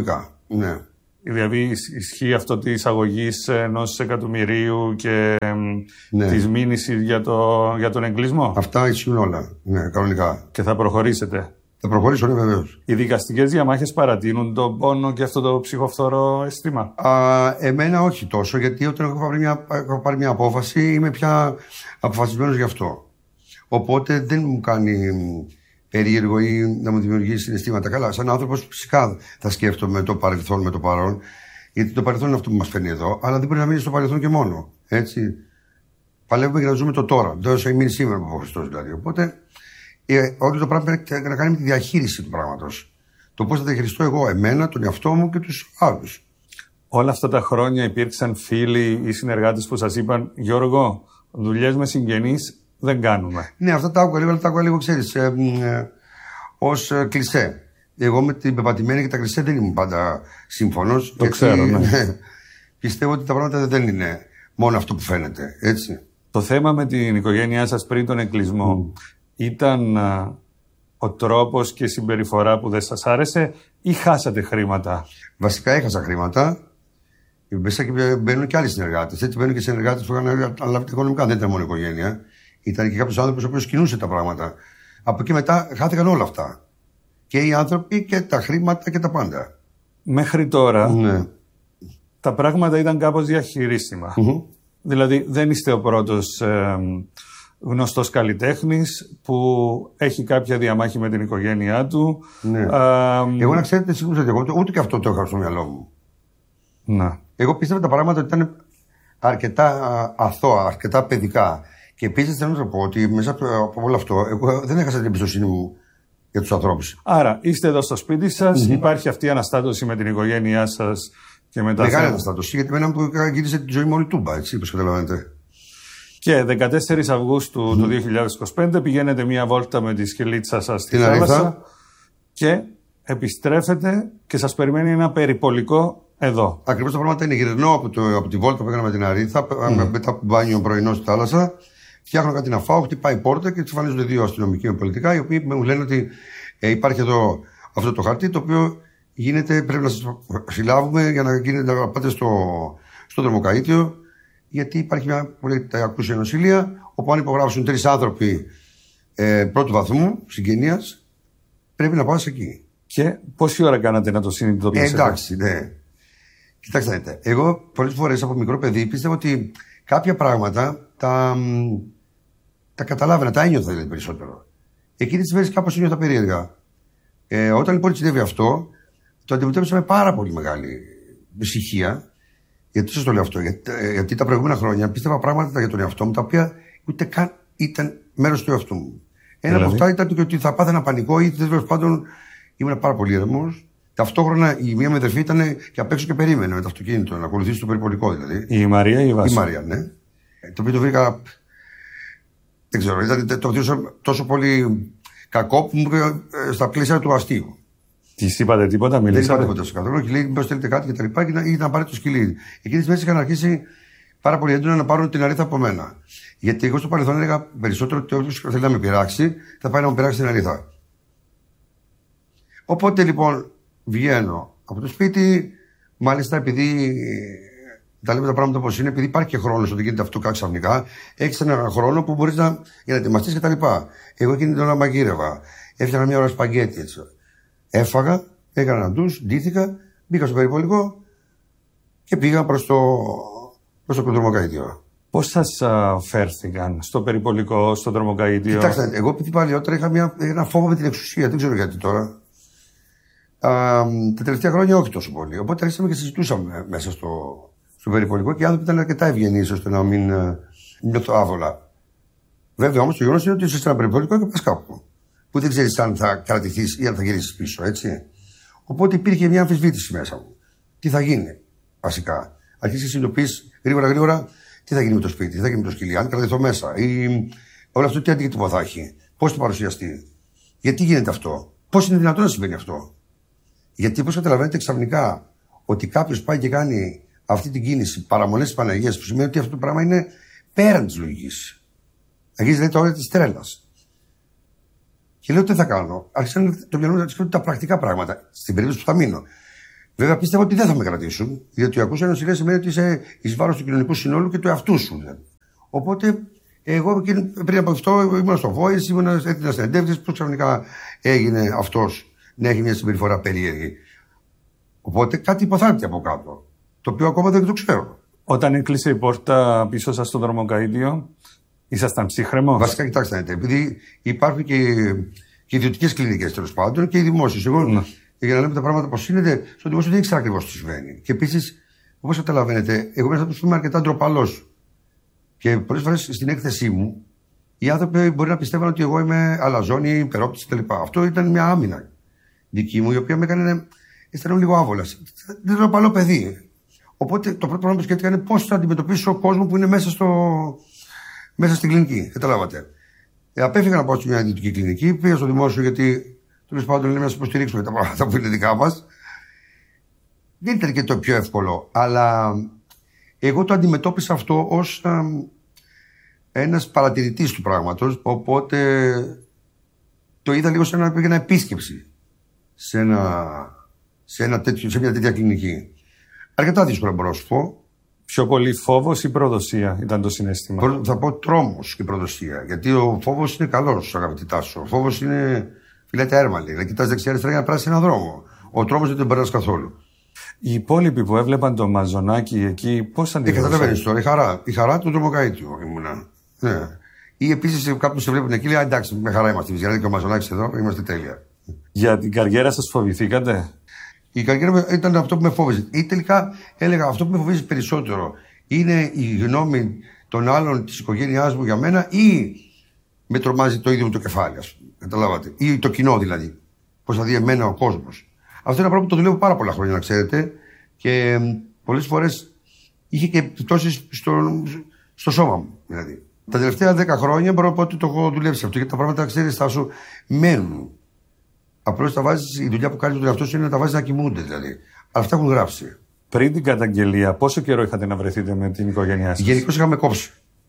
Ναι. Δηλαδή ισχύει αυτό τη εισαγωγή ενός εκατομμυρίου και ναι. της μήνυσης για, το, για τον εγκλισμό. Αυτά ισχύουν όλα, ναι, κανονικά. Και θα προχωρήσετε. Θα προχωρήσω, ναι, βεβαίως. Οι δικαστικές διαμάχες παρατείνουν τον πόνο και αυτό το ψυχοφθόρο αίσθημα. Α, εμένα όχι τόσο, γιατί όταν έχω πάρει μια, έχω πάρει μια απόφαση είμαι πια αποφασισμένος γι' αυτό. Οπότε δεν μου κάνει περίεργο ή να μου δημιουργήσει συναισθήματα. Καλά, σαν άνθρωπος φυσικά θα σκέφτομαι το παρελθόν με το παρόν, γιατί το παρελθόν είναι αυτό που μας φέρνει εδώ, αλλά δεν πρέπει να μείνει στο παρελθόν και μόνο. Έτσι. Παλεύουμε για να ζούμε το τώρα. Δεν θα μείνει σήμερα από ο Χριστός δηλαδή. Οπότε ε, όλο το πράγμα πρέπει να κάνει με τη διαχείριση του πράγματος. Το πώς θα διαχειριστώ εγώ εμένα, τον εαυτό μου και τους άλλους. Όλα αυτά τα χρόνια υπήρξαν φίλοι ή συνεργάτες που σας είπαν, Γιώργο, δουλειές με συγγενείς δεν κάνουμε. Ναι, αυτά τα άκουγα λίγο, αλλά τα άκουγα λίγο, ξέρεις, ε, ε, ως ε, κλισέ. Εγώ με την πεπατημένη και τα κλισέ δεν ήμουν πάντα σύμφωνος. Το γιατί, ξέρω, ναι. ναι. Πιστεύω ότι τα πράγματα δεν είναι μόνο αυτό που φαίνεται, έτσι. Το θέμα με την οικογένειά σας πριν τον εγκλισμό mm. ήταν α, ο τρόπος και η συμπεριφορά που δεν σας άρεσε ή χάσατε χρήματα? Βασικά έχασα χρήματα. Μέσα και μπαίνουν και άλλοι συνεργάτες. Έτσι μπαίνουν και συνεργάτες που είχαν αναλάβει οικονομικά. Δεν ήταν μόνο οικογένεια. Ήταν και κάποιος άνθρωπος ο οποίος κινούσε τα πράγματα. Από εκεί μετά χάθηκαν όλα αυτά. Και οι άνθρωποι και τα χρήματα και τα πάντα. Μέχρι τώρα ναι. τα πράγματα ήταν κάπως διαχειρίσιμα. Mm-hmm. Δηλαδή δεν είστε ο πρώτος ε, γνωστός καλλιτέχνης που έχει κάποια διαμάχη με την οικογένειά του. Ναι. Ε, εγώ να ξέρετε σίγουρα εγώ ούτε και αυτό το είχα στο μυαλό μου. Να. Εγώ πίστευα τα πράγματα ότι ήταν αρκετά αθώα, αρκετά παιδικά. Και επίσης θέλω να πω ότι μέσα από όλο αυτό εγώ δεν έχασα την εμπιστοσύνη μου για τους ανθρώπους. Άρα είστε εδώ στο σπίτι σας, mm-hmm. υπάρχει αυτή η αναστάτωση με την οικογένειά σας και μετά. Μεγάλη αναστάτωση, γιατί εμένα μου γύρισε τη ζωή μου όλη τούμπα, έτσι, όπως καταλαβαίνετε. Και δεκατέσσερις Αυγούστου mm-hmm. του δύο χιλιάδες είκοσι πέντε πηγαίνετε μία βόλτα με τη σκελίτσα σας στη θάλασσα και επιστρέφετε και σας περιμένει ένα περιπολικό εδώ. Ακριβώς τα πράγματα είναι. Γυρνώ από, το, από τη βόλτα που έκανα με την Αρήθα, mm. μετά από μπάνιο πρωινό στη θάλασσα, φτιάχνω κάτι να φάω, χτυπάει η πόρτα και εξαφανίζονται δύο αστυνομικοί με πολιτικά, οι οποίοι μου λένε ότι ε, υπάρχει εδώ αυτό το χαρτί, το οποίο γίνεται, πρέπει να σας συλλάβουμε για να, γίνεται, να πάτε στο, στο δρομοκαΐτιο, γιατί υπάρχει μια πολύ ακούσια νοσηλεία, όπου αν υπογράψουν τρεις άνθρωποι ε, πρώτου βαθμού συγγενείας, πρέπει να πάω εκεί. Και πόση ώρα κάνατε να το συνειδητοποιήσετε? Ε, εντάξει, ναι. Κοιτάξτε, δείτε. Εγώ πολλές φορές από μικρό παιδί πίστευα ότι κάποια πράγματα τα, τα καταλάβαινα, τα ένιωθα δηλαδή περισσότερο. Εκείνη τη μέρες κάπως ένιωθα περίεργα. Ε, όταν λοιπόν συνέβη αυτό, το αντιμετώπισα με πάρα πολύ μεγάλη ησυχία. Γιατί σας το λέω αυτό, γιατί, γιατί τα προηγούμενα χρόνια πίστευα πράγματα για τον εαυτό μου τα οποία ούτε καν ήταν μέρος του εαυτού μου. Ένα δηλαδή? από αυτά ήταν ότι θα πάθαινα πανικό ή τέλος πάντων ήμουν πάρα πολύ ήρεμος. Ταυτόχρονα η μία μου αδερφή ήταν και απ' έξω και περίμενε με το αυτοκίνητο να ακολουθήσει το περιπολικό δηλαδή. Η Μαρία ή η Βάση? Η Μαρία, ναι. Το οποίο το βρήκα. Δεν ξέρω, ήταν το βρίσκω τόσο πολύ κακό που μου στα πλαίσια του αστείου. Τη είπατε τίποτα, μιλήσατε? Δεν είπα τίποτα στο καθόλου. Και λέει: μήπως θέλετε κάτι και τα λοιπά. Και ήταν να πάρει το σκυλί. Εκείνη τη μέρε είχαν αρχίσει πάρα πολύ έντονα να πάρουν την Αρήθα από μένα. Γιατί εγώ στο παρελθόν έλεγα περισσότερο ότι όποιο θέλει να με πειράξει θα πάει να μου πειράξει την Αρήθα. Οπότε λοιπόν βγαίνω από το σπίτι, μάλιστα επειδή τα λέμε τα πράγματα όπως είναι, επειδή υπάρχει και χρόνος όταν γίνεται αυτό κάτι ξαφνικά, έχεις έναν χρόνο που μπορείς να, για να ετοιμαστείς κτλ. Εγώ εκείνη την ώρα μαγείρευα, έφτιανα μια ώρα σπαγκέτι έτσι. Έφαγα, έκανα ένα ντους, ντύθηκα, μπήκα στο περιπολικό και πήγα προς το, προς το δρομοκαΐτιο. Πώς σας α, φέρθηκαν στο περιπολικό, στο δρομοκαΐτιο? Κοιτάξτε, εγώ επειδή παλιότερα είχα μια, ένα φόβο με την εξουσία, δεν ξέρω γιατί τώρα. Α, τα τελευταία χρόνια όχι τόσο πολύ. Οπότε άρχισαμε και συζητούσαμε μέσα στο, στο περιπολικό και οι άνθρωποι ήταν αρκετά ευγενείς ώστε να μην νιώθω άβολα. Βέβαια όμως το γεγονός είναι ότι είσαι σε ένα περιπολικό και πας κάπου. Που δεν ξέρεις αν θα κρατηθείς ή αν θα γυρίσεις πίσω, έτσι. Οπότε υπήρχε μια αμφισβήτηση μέσα μου. Τι θα γίνει, βασικά. Αρχίσεις να συνειδητοποιείς γρήγορα γρήγορα τι θα γίνει με το σπίτι, τι θα γίνει με το σκυλί, αν κρατηθώ μέσα. Ή όλο αυτό τι αντίκτυπο θα έχει, πώς θα παρουσιαστεί. Γιατί γίνεται αυτό, πώς είναι δυνατόν να συμβαίνει αυτό. Γιατί όπως καταλαβαίνετε ξαφνικά ότι κάποιος πάει και κάνει αυτή την κίνηση παραμονές της Παναγίας, που σημαίνει ότι αυτό το πράγμα είναι πέραν της λογικής. Αγγίζει δηλαδή τα όρια της τρέλας. Και λέω τι θα κάνω. Άρχισα το μυαλό μου να σκέφτομαι τα πρακτικά πράγματα, στην περίπτωση που θα μείνω. Βέβαια πίστευα ότι δεν θα με κρατήσουν, γιατί ακούσα νοσηλεία σημαίνει ότι είσαι εις βάρος του κοινωνικού συνόλου και του εαυτού σου. Δηλαδή. Οπότε, εγώ πριν από αυτό ήμουν στο Voice, ήμουν έτοιμα συνεντεύξεις, που ξαφνικά έγινε αυτός να έχει μια συμπεριφορά περίεργη. Οπότε κάτι υποθάλπτει από κάτω, το οποίο ακόμα δεν το ξέρω. Όταν έκλεισε η πόρτα πίσω σας στο δρομοκαΐδιο, ήσασταν ψύχρεμος? Βασικά, κοιτάξτε, επειδή υπάρχουν και, και ιδιωτικές κλινικές τέλος πάντων και οι δημόσιες. Εγώ, mm. για να λέμε τα πράγματα πώς είναι, στο δημόσιο δεν ήξερα ακριβώς τι συμβαίνει. Και επίσης, όπως καταλαβαίνετε, εγώ μέσα από το είμαι αρκετά ντροπαλός. Και πολλές φορές στην έκθεσή μου, οι άνθρωποι μπορεί να πιστεύουν ότι εγώ είμαι αλαζόνη, υπερόπτης κτλ. Αυτό ήταν μια άμυνα δική μου, η οποία με έκανε αισθανόμουν λίγο άβολα. Δεν ήταν ντροπαλό παιδί. Οπότε το πρώτο πράγμα που σκέφτηκα είναι πώς θα αντιμετωπίσω ο κόσμο που είναι μέσα, στο... μέσα στην κλινική. Καταλάβατε. Ε, απέφυγα να πάω σε μια ιδιωτική κλινική, πήγα στο δημόσιο γιατί τέλος πάντων είναι να σα υποστηρίξουμε τα πράγματα που είναι δικά μας. Δεν ήταν και το πιο εύκολο, αλλά εγώ το αντιμετώπισα αυτό ως α, ένας παρατηρητής του πράγματος, οπότε το είδα λίγο σαν να πήγαινα επίσκεψη σε, ένα, σε, ένα τέτοιο, σε μια τέτοια κλινική. Αρκετά δύσκολα μπορώ να σου πω. Πιο πολύ φόβος ή προδοσία ήταν το συναίσθημα? Θα πω τρόμος και προδοσία. Γιατί ο φόβος είναι καλός, αγαπητή Τάσο. Ο φόβος είναι φυλέται έρμαλη. Να κοιτάς δεξιά-αριστερά για να περάσει έναν δρόμο. Ο τρόμος δεν τον περνάς καθόλου. Οι υπόλοιποι που έβλεπαν το μαζονάκι εκεί, πώς αντιλαμβάνονται? Ε, καταλαβαίνεις τώρα, η χαρά. Η χαρά του τρομοκαΐτιου ήμουνα. Ναι. Ή επίσης κάποιοι σε βλέπουν εκεί, λέει εντάξει, με χαρά είμαστε. Γιατί και ο μαζονάκης εδώ, είμαστε τέλεια. Για την καριέρα σας φοβηθήκατε? Η καριέρα μου ήταν αυτό που με φόβιζε. Ή τελικά έλεγα αυτό που με φοβίζει περισσότερο είναι η γνώμη των άλλων της οικογένειάς μου για μένα ή με τρομάζει το ίδιο μου το κεφάλι, ας πούμε. Καταλάβατε. Ή το κοινό δηλαδή. Πώς θα δει εμένα ο κόσμος. Αυτό είναι ένα πράγμα που το δουλεύω πάρα πολλά χρόνια, να ξέρετε. Και πολλές φορές είχε και επιπτώσεις στο, στο σώμα μου. Δηλαδή. Τα τελευταία δέκα χρόνια μπορώ να πω ότι το έχω δουλέψει αυτό. Γιατί τα πράγματα, ξέρεις, θα σου μένουν. Απλώς τα βάζεις, η δουλειά που κάνει τον εαυτό σου είναι να τα βάζεις να κοιμούνται δηλαδή. Αλλά αυτά έχουν γράψει. Πριν την καταγγελία, πόσο καιρό είχατε να βρεθείτε με την οικογένειά σας? Γενικώς είχαμε κόψει.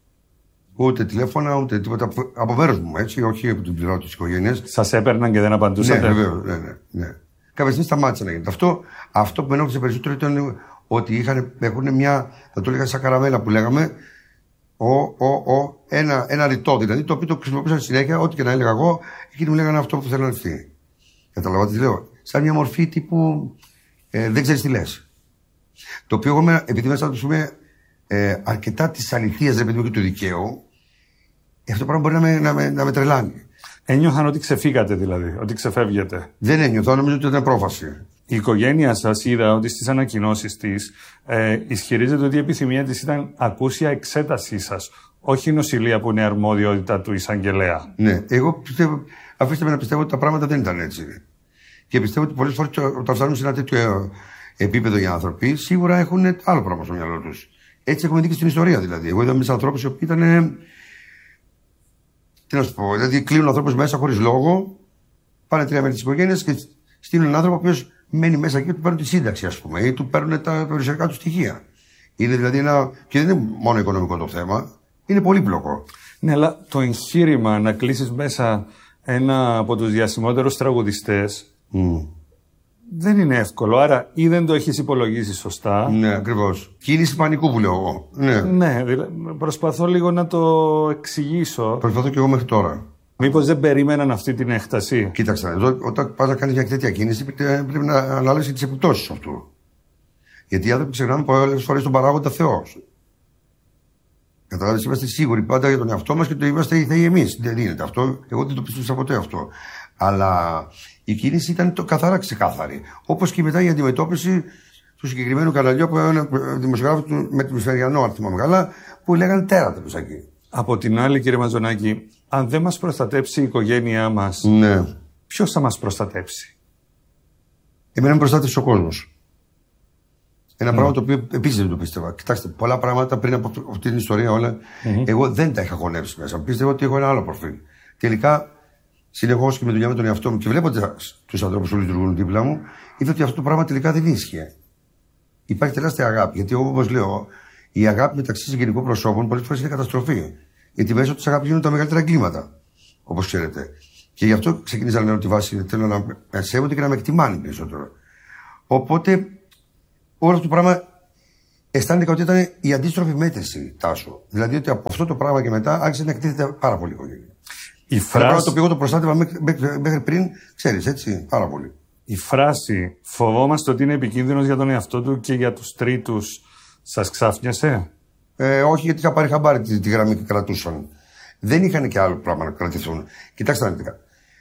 Ούτε τηλέφωνα, ούτε τίποτα. Από μέρος μου, έτσι, όχι από την πλευρά της οικογένειας. Σας έπαιρναν και δεν απαντούσατε? Ναι, βεβαίως, ναι, ναι, ναι. Κάποια στιγμή σταμάτησε να γίνεται. Αυτό, αυτό που με ενόχλησε περισσότερο ήταν ότι είχαν, έχουν μια, θα το έλεγα σαν καραμέλα που λέγαμε, ο, ο, ο, ένα, ένα ρητό δηλαδή, το οποίο το χρησιμοποιούσαν συνέχεια, ό,τι και να έλεγα εγώ, εκείνοι μου λέγανε αυτό που θέλανε αυτοί. Καταλαβαίνετε τι λέω. Σαν μια μορφή τύπου ε, δεν ξέρεις τι λες. Το οποίο εγώ, επειδή μέσα του πούμε ε, αρκετά τη αληθεία, δεν παιδί μου, και του δικαίου, αυτό το πράγμα μπορεί να με, να με, να με τρελάνει. Ένιωθαν ότι ξεφύγατε δηλαδή, ότι ξεφεύγετε? Δεν ένιωθα, νομίζω ότι ήταν πρόφαση. Η οικογένεια σας είδα ότι στις ανακοινώσεις της ε, ισχυρίζεται ότι η επιθυμία της ήταν ακούσια εξέτασή σας, όχι η νοσηλεία που είναι αρμόδιότητα του εισαγγελέα. Ναι, εγώ πιστεύω, αφήστε με να πιστεύω ότι τα πράγματα δεν ήταν έτσι. Και πιστεύω ότι πολλές φορές όταν φτάνουν σε ένα τέτοιο επίπεδο οι άνθρωποι, σίγουρα έχουν άλλο πράγμα στο μυαλό τους. Έτσι έχουμε δει και στην ιστορία δηλαδή. Εγώ είδα μέσα ανθρώπους οι οποίοι ήταν. Τι να σου πω, δηλαδή κλείνουν ανθρώπους μέσα χωρίς λόγο, πάνε τρία μέρη της οικογένειας και στείλουν έναν άνθρωπο ο οποίος μένει μέσα εκεί και του παίρνουν τη σύνταξη, ας πούμε, ή του παίρνουν τα περιουσιακά του στοιχεία. Είναι δηλαδή ένα. Και δεν είναι μόνο οικονομικό το θέμα, είναι πολύπλοκο. Ναι, αλλά το εγχείρημα να κλείσεις μέσα ένα από τους διασημότερους τραγουδιστές mm. δεν είναι εύκολο. Άρα ή δεν το έχεις υπολογίσει σωστά. Ναι, ακριβώς. Κίνηση πανικού που λέω εγώ. Ναι, ναι δηλαδή, προσπαθώ λίγο να το εξηγήσω. Προσπαθώ και εγώ μέχρι τώρα. Μήπως δεν περίμεναν αυτή την έκταση? Κοίταξε, εδώ, όταν πας να κάνεις μια τέτοια κίνηση, πρέπει να αναλύσεις τις επιπτώσεις αυτού. Γιατί οι άνθρωποι ξεχνάνε πολλές φορές τον παράγοντα Θεό. Καταλάβεις, είμαστε σίγουροι πάντα για τον εαυτό μας και το είμαστε οι θεοί εμείς. Δεν είναι αυτό. Εγώ δεν το πιστεύω ποτέ αυτό. Αλλά η κίνηση ήταν το καθαρά ξεκάθαρη. Όπως και μετά η αντιμετώπιση του συγκεκριμένου καναλιού που ένα δημοσιογράφο του με το Μεσφαιριανό, αν θυμάμαι καλά, που λέγανε τέρατα τους εκεί. Από την άλλη, κύριε Μαζονάκη, αν δεν μας προστατέψει η οικογένειά μας, ναι. ποιος θα μας προστατέψει? Εμένα με προστάτευσε ο κόσμος. Ένα mm. πράγμα το οποίο επίσης δεν το πίστευα. Κοιτάξτε, πολλά πράγματα πριν από αυτή την ιστορία όλα, mm-hmm. εγώ δεν τα είχα χωνέψει μέσα. Πίστευα ότι έχω ένα άλλο προφίλ. Τελικά, συνεχώς και με δουλειά με τον εαυτό μου και βλέποντας τους ανθρώπους που λειτουργούν δίπλα μου, είδα ότι αυτό το πράγμα τελικά δεν ίσχυε. Υπάρχει τεράστια αγάπη. Γιατί, όπως λέω, η αγάπη μεταξύ συγγενικών προσώπων πολλές φορές είναι καταστροφή. Γιατί μέσω της αγάπης γίνονται τα μεγαλύτερα εγκλήματα. Όπως ξέρετε. Και γι' αυτό ξεκίνησα να λέω τη βάση. Θέλω να με σέβονται και να με εκτιμάνε περισσότερο. Οπότε όλο αυτό το πράγμα αισθάνεται ότι ήταν η αντίστροφη μέτρηση, Τάσο. Δηλαδή ότι από αυτό το πράγμα και μετά άρχισε να εκτίθεται πάρα πολύ η οικογένεια. Η φράση... πράγμα το οποίο εγώ το προστάτευα μέχρι, μέχρι πριν, ξέρεις, έτσι, πάρα πολύ. Η φράση «φοβόμαστε ότι είναι επικίνδυνος για τον εαυτό του και για τους τρίτους» σας ξάφνιασε? Ε, όχι, γιατί είχα πάρει χαμπάρι τη, τη γραμμή και κρατούσαν. Δεν είχαν και άλλο πράγμα να κρατηθούν. Κοιτάξτε αναλυτικά.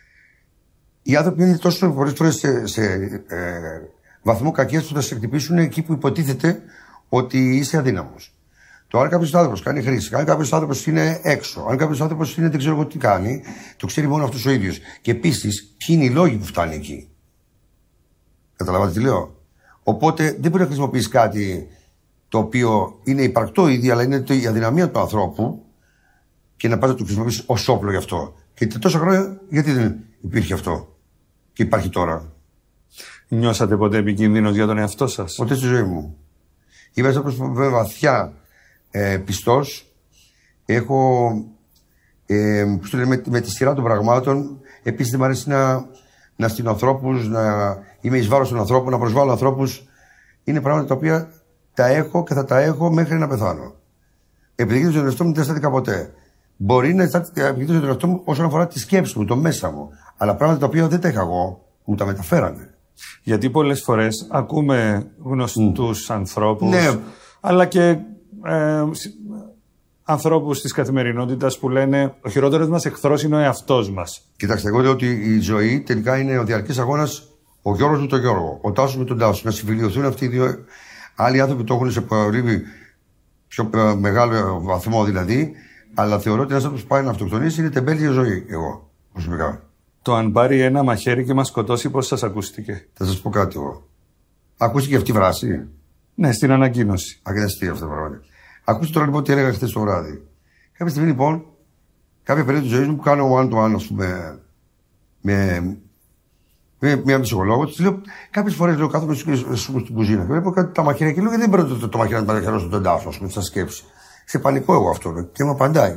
Οι άνθρωποι είναι τόσο πολλές φορές σε, σε ε, βαθμό κακίας που θα σε χτυπήσουν εκεί που υποτίθεται ότι είσαι αδύναμος. Το αν κάποιος άνθρωπος κάνει χρήση, αν κάποιος άνθρωπος είναι έξω, αν κάποιος άνθρωπος είναι δεν ξέρω εγώ τι κάνει, το ξέρει μόνο αυτός ο ίδιος. Και επίσης, ποιοι είναι οι λόγοι που φτάνει εκεί. Καταλαβαίνετε τι λέω. Οπότε δεν μπορεί να χρησιμοποιήσει κάτι το οποίο είναι υπαρκτό ήδη, αλλά είναι η αδυναμία του ανθρώπου και να πας να το χρησιμοποιήσει ως όπλο γι' αυτό. Και τόσα χρόνια, γιατί δεν υπήρχε αυτό και υπάρχει τώρα. Νιώσατε ποτέ επικίνδυνος για τον εαυτό σας? Ποτέ στη ζωή μου. Είμαι άνθρωπος βαθιά ε, πιστός. Έχω ε, με, με τη σειρά των πραγμάτων. Επίσης δεν μου αρέσει να, να στείλω ανθρώπους, να είμαι εις βάρος των ανθρώπων, να προσβάλλω ανθρώπους. Είναι πράγματα τα οποία τα έχω και θα τα έχω μέχρι να πεθάνω. Επιδικρίνω τον εαυτό μου δεν αισθάνθηκα ποτέ. Μπορεί να επιδικρίνω τον εαυτό μου όσον αφορά τη σκέψη μου, το μέσα μου. Αλλά πράγματα τα οποία δεν τα είχα εγώ, μου τα μεταφέρανε. Γιατί πολλές φορές ακούμε γνωστούς mm. ανθρώπους, ναι. αλλά και ε, ανθρώπους της καθημερινότητας που λένε ο χειρότερος μας εχθρός είναι ο εαυτός μας. Κοιτάξτε, εγώ λέω ότι η ζωή τελικά είναι ο διαρκής αγώνας, ο Γιώργος με τον Γιώργο, ο Τάσος με τον Τάσο. Να συμφιλειωθούν αυτοί οι δύο. Άλλοι άνθρωποι το έχουν σε πολύ πιο μεγάλο βαθμό δηλαδή, αλλά θεωρώ ότι ένας άνθρωπος που πάει να αυτοκτονήσει είναι τεμπέλη ζωή, εγώ προσωπικά. Το αν πάρει ένα μαχαίρι και μας σκοτώσει, πώς σας ακούστηκε? Θα σας πω κάτι εγώ. Ακούστηκε αυτή η βράση? Ναι, στην ανακοίνωση. Αγναστή αυτό το πράγμα. Ακούστε τώρα λοιπόν τι έλεγα χθες το βράδυ. Κάποια στιγμή λοιπόν, κάποια περίοδο της ζωής μου που κάνω one to one, ας πούμε, με, με μια ψυχολόγο, της λέω, κάποιες φορές λέω κάθομαι στην κουζίνα και βλέπω κάτι τα μαχαίρια και λέω, γιατί δεν παίρνω το, το, το μαχαίρι να παραχαιρώσω τον τάφο, ας πούμε, στα σκέψη. Σε πανικό εγώ αυτό και μου απαντάει.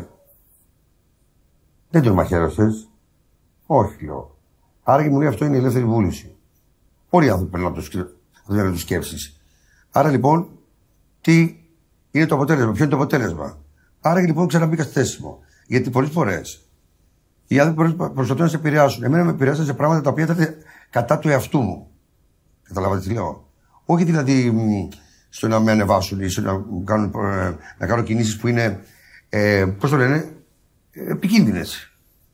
Δεν τον μαχαίρωσες? Όχι, λέω. Άρα και μου λέει αυτό είναι η ελεύθερη βούληση. Πολλοί άνθρωποι περνούν από το μυαλό του σκέψεις. Άρα λοιπόν, τι είναι το αποτέλεσμα, ποιο είναι το αποτέλεσμα. Άρα και λοιπόν ξαναμπήκα στη θέση μου. Γιατί πολλές φορές οι άνθρωποι προσπαθούν να σε επηρεάσουν. Εμένα με επηρεάσαν σε πράγματα τα οποία ήταν κατά του εαυτού μου. Καταλάβατε τι λέω? Όχι δηλαδή στο να με ανεβάσουν ή στο να, κάνουν, να κάνω κινήσεις που είναι, ε, πώς το λένε, επικίνδυνες.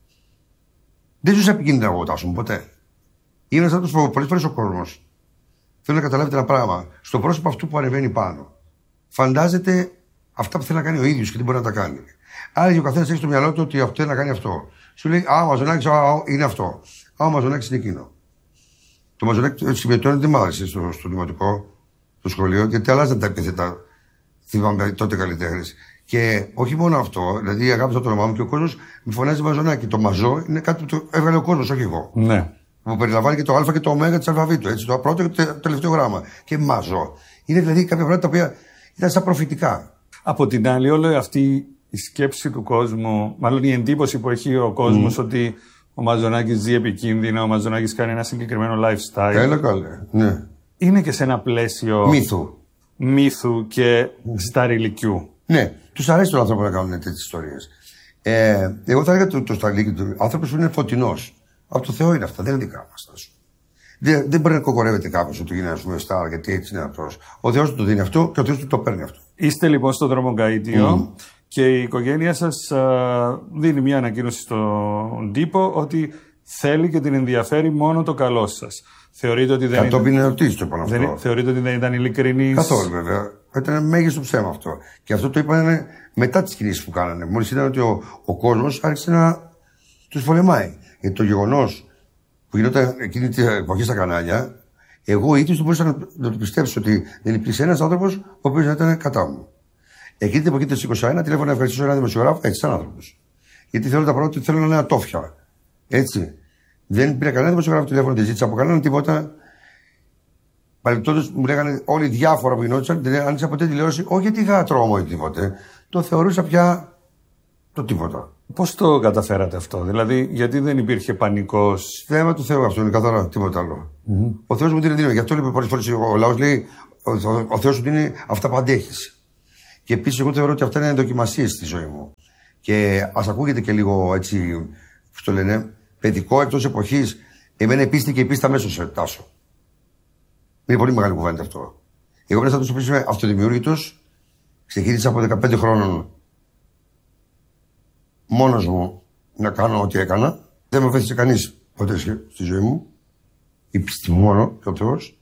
Δεν ζούσα επικίνδυνα εγώ, Τάσο μου, ποτέ. Είμαι ένας άνθρωπος που πολλές φορές ο κόσμος θέλω να καταλάβετε ένα πράγμα. Στο πρόσωπο αυτού που ανεβαίνει πάνω, φαντάζεται αυτά που θέλει να κάνει ο ίδιος και τι μπορεί να τα κάνει. Άρα και ο καθένας έχει στο μυαλό του ότι αυτό θέλει να κάνει αυτό. Σου λέει, Α, ο Μαζονάκης είναι αυτό. Α, ο Μαζονάκης είναι εκείνο. Το Μαζονάκη συμμετώνει δεν μ' άρεσε στο, στο δημοτικό, στο σχολείο, γιατί αλλάζαν τα επίθετα. Θυμάμαι τότε καλλιτέχνες. Και όχι μόνο αυτό, δηλαδή αγάπησα το όνομά μου και ο κόσμος με φωνάζει Μαζονάκη. Το Μαζό είναι κάτι που το έβγαλε ο κόσμος, όχι εγώ. Ναι. Που περιλαμβάνει και το Α και το Ω της αλφαβήτου. Έτσι, το πρώτο και το τελευταίο γράμμα. Και Μαζό. Είναι δηλαδή κάποια πράγματα τα οποία ήταν σαν προφητικά. Από την άλλη, όλη αυτή η σκέψη του κόσμου, μάλλον η εντύπωση που έχει ο κόσμος mm. ότι ο Μαζονάκης ζει επικίνδυνα, ο Μαζονάκης κάνει ένα συγκεκριμένο lifestyle. Έλα καλέ, ναι. Είναι και σε ένα πλαίσιο μύθου, μύθου και mm. σταριλικιού. Ναι, τους αρέσει τον άνθρωπο να κάνουν τέτοιες ιστορίες. Ε, εγώ θα έλεγα το, το σταριλίκι του άνθρωπος που είναι φωτεινός. Από το Θεό είναι αυτά, δεν είναι δικά μας. Δεν, δεν μπορεί να κοκορεύεται κάποιος ότι γίνει, ας πούμε, στάρ, γιατί έτσι είναι αυτός. Ο Θεός του το δίνει αυτό και ο Θεός του το παίρνει αυτό. Είστε λοιπόν στο δρομοκαΐτιο mm. και η οικογένεια σας α, δίνει μια ανακοίνωση στον τύπο ότι θέλει και την ενδιαφέρει μόνο το καλό σας. Θεωρείτε ότι δεν Κατόπιν ερωτήσεις το είπαν αυτό. Δεν, θεωρείτε ότι δεν ήταν ειλικρινής? Καθόλου βέβαια. Ήταν μέγιστο ψέμα αυτό. Και αυτό το είπαν μετά τις κινήσεις που κάνανε. Μόλις είδαν ότι ο, ο κόσμος άρχισε να τους πολεμάει. Γιατί το γεγονός που γινόταν εκείνη την εποχή στα κανάλια, εγώ ίδιος δεν μπορούσα να, να το πιστέψω ότι δεν υπήρξε ένας άνθρωπος ο οποίος να ήταν κατά μου. Εκείνη την εποχή του είκοσι ένα τηλέφωνο να ευχαριστήσω έναν δημοσιογράφο, έτσι σαν άνθρωπος. Γιατί θέλω τα πράγματα ότι θέλω να είναι ατόφια. Έτσι. Δεν πήρα κανένα δημοσιογράφο τηλέφωνο, δεν ζήτησα από κανέναν τίποτα. Παρεμπιπτόντως μου λέγανε όλοι διάφορα που γινόντουσαν, δεν άνοιξα ποτέ τηλεόραση, όχι γιατί είχα τρόμο ή τίποτε. Το θεωρούσα πια Το τίποτα. Πώς το καταφέρατε αυτό, δηλαδή, γιατί δεν υπήρχε πανικός? Θέμα του Θεού αυτό είναι καθαρά, τίποτα άλλο. Mm-hmm. Ο Θεός μου δίνει δύναμη. Γι' αυτό λέει πολλές φορές ο λαός λέει: Ο, ο, ο Θεός σου δίνει αυτά που αντέχεις. Και επίσης, εγώ θεωρώ ότι αυτά είναι δοκιμασίες στη ζωή μου. Και ας ακούγεται και λίγο έτσι, πώς το λένε, παιδικό εκτός εποχής. Εμένα η πίστη και η πίστη αμέσως σε τάσω. Είναι πολύ μεγάλη κουβέντα αυτό. Εγώ πρέπει να το είμαι αυτοδημιούργητος. Ξεκίνησα από δεκαπέντε χρόνων μόνος μου να κάνω ό,τι έκανα. Δεν με βοήθησε κανείς ποτέ στη ζωή μου. Η πίστη μου μόνο και ο Θεός.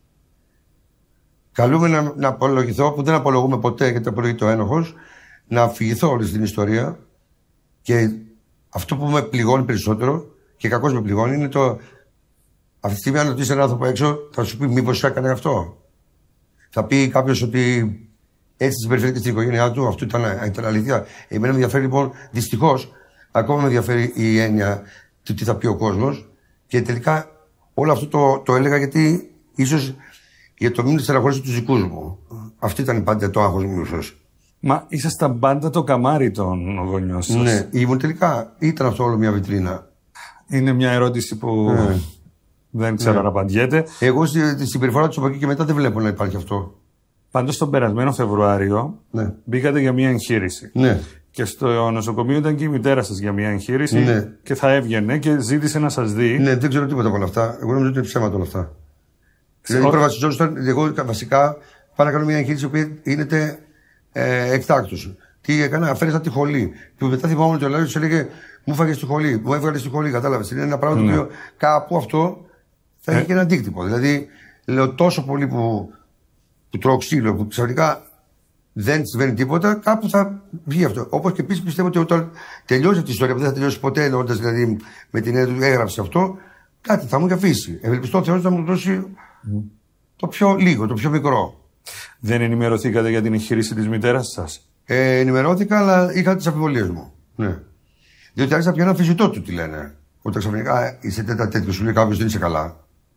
Καλούμε να, να απολογηθώ, που δεν απολογούμε ποτέ γιατί απολογείται ο ένοχος, να αφηγηθώ όλη την ιστορία. Και αυτό που με πληγώνει περισσότερο και κακώς με πληγώνει είναι το. Αυτή τη στιγμή, αν ρωτήσει έναν άνθρωπο έξω, θα σου πει μήπως έκανε αυτό. Θα πει κάποιος ότι έτσι συμπεριφέρθηκε στην οικογένειά του, αυτό ήταν, ήταν αλήθεια. Εμένα με ενδιαφέρει λοιπόν, δυστυχώς, ακόμα με ενδιαφέρει η έννοια του τι θα πει ο κόσμος. Και τελικά όλο αυτό το, το έλεγα γιατί ίσως για το μήνυμα της στεναχώρησης τους δικούς μου. Αυτή ήταν πάντα το άγχος μου, ίσως. Μα ήσασταν πάντα το καμάρι των γονιών σας. Ναι, ήμουν τελικά. Ήταν αυτό όλο μια βιτρίνα. Είναι μια ερώτηση που ναι. δεν ξέρω ναι. να απαντιέται. Εγώ στην συμπεριφορά του από εκεί και μετά δεν βλέπω να υπάρχει αυτό. Πάντως τον περασμένο Φεβρουάριο ναι. μπήκατε για μια εγχείρηση. Ναι. Και στο νοσοκομείο ήταν και η μητέρα σας για μια εγχείρηση ναι. και θα έβγαινε και ζήτησε να σας δει. Ναι, δεν ξέρω τίποτα από όλα αυτά. Εγώ νομίζω ότι είναι ψέματα όλα αυτά. Δηλαδή, προβασιζόντουσαν, εγώ βασικά πάω να κάνω μια εγχείρηση που γίνεται ε, εκτάκτως. Τι έκανα, αφαίρεσα τη χολή. Και μετά θυμάμαι ότι ο Λάζος έλεγε: μου φάγε στη χολή, μου έβγαλε στη χολή. Κατάλαβε. Είναι ένα πράγμα ναι. το οποίο κάπου αυτό θα έχει ε. και ένα αντίκτυπο. Δηλαδή, λέω τόσο πολύ που, που τρώω ξύλο, που ξαφνικά δεν συμβαίνει τίποτα, κάπου θα βγει αυτό. Όπως και επίσης πιστεύω ότι όταν τελειώσει αυτή η ιστορία, που δεν θα τελειώσει ποτέ, εννοώντας δηλαδή με την έννοια του έγραψε αυτό, κάτι θα μου έχει αφήσει. Ευελπιστώ ο Θεός να μου δώσει mm. το πιο λίγο, το πιο μικρό. Δεν ενημερωθήκατε για την εγχείρηση της μητέρας σας? Ε, ενημερώθηκα, αλλά είχα τις αμφιβολίες μου. Ναι. Διότι άρχισα πια ένα αμφισβητώ του τι λένε. Όταν ξαφνικά είσαι τέτοια τέτοιο, σου λέει κάποιος δεν είσαι καλά.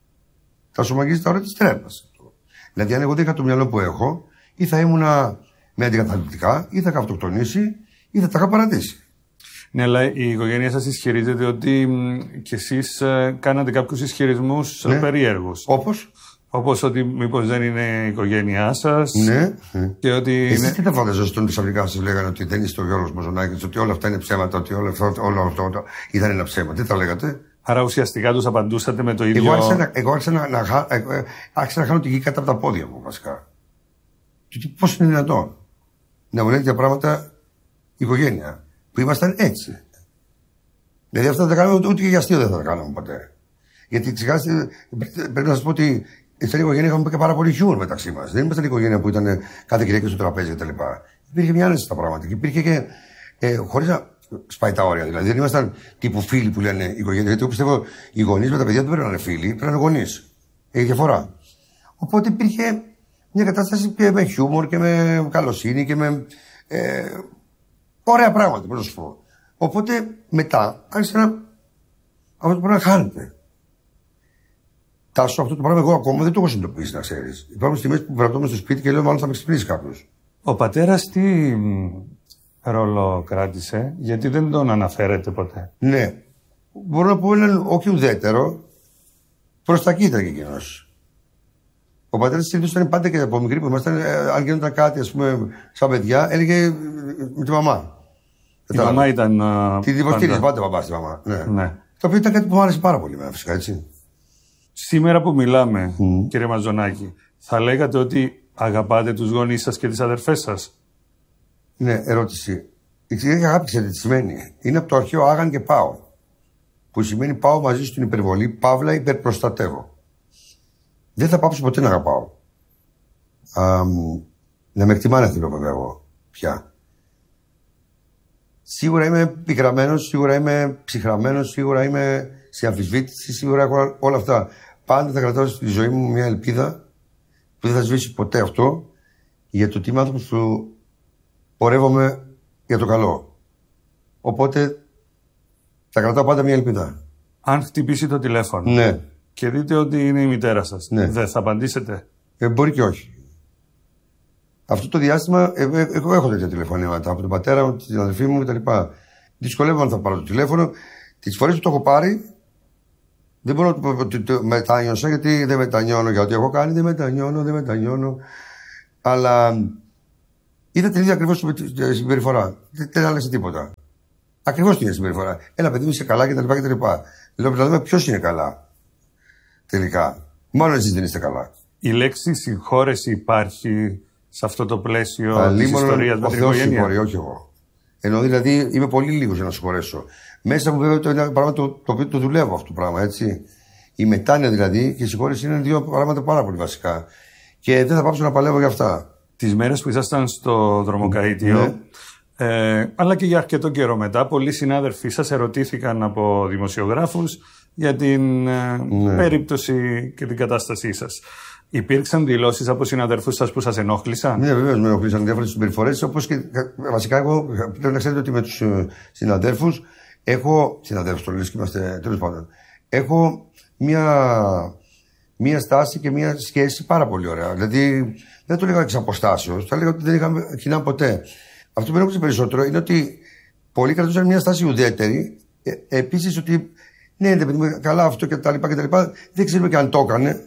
Θα σου μαγίζει τα ώρα της τρέπας. Δηλαδή, αν εγώ δεν είχα το μυαλό που έχω, ή θα ήμουνα με αντικαταληπτικά, ή θα είχα αυτοκτονήσει, ή θα τα είχα παρατήσει. Ναι, αλλά η οικογένεια σας ισχυρίζεται ότι κι εσείς ε, κάνατε κάποιους ισχυρισμούς ναι. περίεργους. Όπως? Όπως ότι μήπως δεν είναι η οικογένειά σας. Ναι. Και ότι. Εσείς είναι... τι τα φανταζόσασταν ξαφνικά σας λέγανε ότι δεν είστε ο Γιώργος Μαζονάκης, ότι όλα αυτά είναι ψέματα, ότι όλο αυτό, όλο αυτό ήταν ένα ψέμα. Τι τα λέγατε? Άρα ουσιαστικά τους απαντούσατε με το ίδιο. Εγώ άρχισα να, εγώ άρχισα να, να, άρχισα να χάνω τη γη κάτω από τα πόδια μου, βασικά. Και πώς είναι δυνατόν να μου λένε τέτοια πράγματα η οικογένεια, που ήμασταν έτσι. Δηλαδή αυτά δεν τα κάναμε ούτε και για αστείο δεν θα τα κάναμε ποτέ. Γιατί ξεχάσετε, πρέπει να σας πω ότι στην οικογένεια είχαμε και πάρα πολύ χιούμορ μεταξύ μας. Δεν ήμασταν η οικογένεια που ήταν κάθε Κυριακή στο τραπέζι κτλ. Υπήρχε μια άνεση στα πράγματα και υπήρχε και. Ε, χωρίς να σπάει τα όρια δηλαδή. Δεν ήμασταν τύπου φίλοι που λένε η οικογένεια. Γιατί εγώ πιστεύω οι γονείς με τα παιδιά δεν πρέπει να είναι φίλοι, πρέπει να είναι γονείς. Έχει διαφορά. Οπότε υπήρχε μια κατάσταση και με χιούμορ και με καλοσύνη και με. Ε, ωραία πράγματα, πώς να σου πω. Οπότε μετά άρχισε να. Αυτό το πράγμα χάνεται. Τάσο, αυτό το πράγμα εγώ ακόμα δεν το έχω συνειδητοποιήσει, να ξέρεις. Υπάρχουν στιγμές που βραβεύομαι στο σπίτι και λέω: μάλλον θα με ξυπνήσει κάποιος. Ο πατέρας τι ρόλο κράτησε, γιατί δεν τον αναφέρεται ποτέ? Ναι. Μπορώ να πω έναν όχι ουδέτερο, προς τα κοίτα και εκείνος. Ο πατέρας συνήθως ήταν πάντα και από μικρή που ήμασταν, αν γίνονταν κάτι, ας πούμε, σαν παιδιά, έλεγε με τη μαμά. Η μαμά ήταν. Τη υποστήριζε πάντα παπά στη μαμά. Ναι. ναι. Το οποίο ήταν κάτι που μου άρεσε πάρα πολύ, φυσικά έτσι. Σήμερα που μιλάμε, mm. κύριε Μαζονάκη, θα λέγατε ότι αγαπάτε τους γονείς σας και τις αδερφές σας? Ναι, ερώτηση. Η κυρία αγάπη, ξέρετε τι σημαίνει? Είναι από το αρχαίο άγαν και πάω. Που σημαίνει πάω μαζί στην υπερβολή, παύλα υπερπροστατεύω. Δεν θα πάψω ποτέ να αγαπάω. Α, να με εκτιμάνε θέλω βέβαια εγώ πια. Σίγουρα είμαι πικραμένος, σίγουρα είμαι ψυχραμένος, σίγουρα είμαι σε αμφισβήτηση, σίγουρα έχω όλα αυτά. Πάντα θα κρατάω στη ζωή μου μια ελπίδα που δεν θα σβήσει ποτέ αυτό, για το τι είμαι άνθρωπος που πορεύομαι για το καλό. Οπότε θα κρατάω πάντα μια ελπίδα. Αν χτυπήσει το τηλέφωνο ναι. και δείτε ότι είναι η μητέρα σας, ναι. δεν θα απαντήσετε? Ε, μπορεί και όχι. Αυτό το διάστημα, ε, ε, εγώ έχω τέτοια τηλεφωνήματα από τον πατέρα μου, την αδελφή μου κτλ. Δυσκολεύομαι αν θα πάρω το τηλέφωνο. Τις φορές που το έχω πάρει, δεν μπορώ να το πω ότι το μετάνιωσα, γιατί δεν μετανιώνω για ό,τι έχω κάνει, δεν μετανιώνω, δεν μετανιώνω. Αλλά είδα την ίδια ακριβώς συμπεριφορά. Δεν άλλαξε τίποτα. Ακριβώς την ίδια συμπεριφορά. Ένα παιδί μου είσαι καλά κτλ. Λέω να δούμε ποιος είναι καλά. Τελικά. Μόνο εσείς δεν είστε καλά. Η λέξη συγχώρεση υπάρχει σε αυτό το πλαίσιο της ιστορίας με την οικογένεια. Συγχωρεί, όχι εγώ. Ενώ δηλαδή είμαι πολύ λίγος για να συγχωρέσω. Μέσα μου βέβαια το είναι ένα πράγμα το, το οποίο το δουλεύω αυτό το πράγμα, έτσι. Η μετάνοια δηλαδή και η συγχώρεση είναι δύο πράγματα πάρα πολύ βασικά. Και δεν θα πάψω να παλεύω για αυτά. Τις μέρες που ήσασταν στο δρομοκαΐτιο, ναι. ε, αλλά και για αρκετό καιρό μετά, πολλοί συνάδελφοί σας ερωτήθηκαν από δημοσιογράφους για την ε, ναι. περίπτωση και την κατάστασή σας. Υπήρξαν δηλώσεις από συναδελφούς σας που σας ενόχλησαν? Ναι, βεβαίως με ενόχλησαν διάφορες συμπεριφορές. Όπως και βασικά, εγώ πρέπει να ξέρετε ότι με τους συναδέλφους έχω. Συναδέλφους, το λες και είμαστε τέλος πάντων. Έχω μια, μια στάση και μια σχέση πάρα πολύ ωραία. Δηλαδή, δεν το λέγα εξ αποστάσεως, θα λέγα ότι δεν είχαμε κοινά ποτέ. Αυτό που με ενόχλησε περισσότερο είναι ότι πολλοί κρατούσαν μια στάση ουδέτερη. Ε, Επίσης, ότι ναι, δεν παιδί καλά αυτό κτλ. Δεν ξέρουμε και αν το έκανε.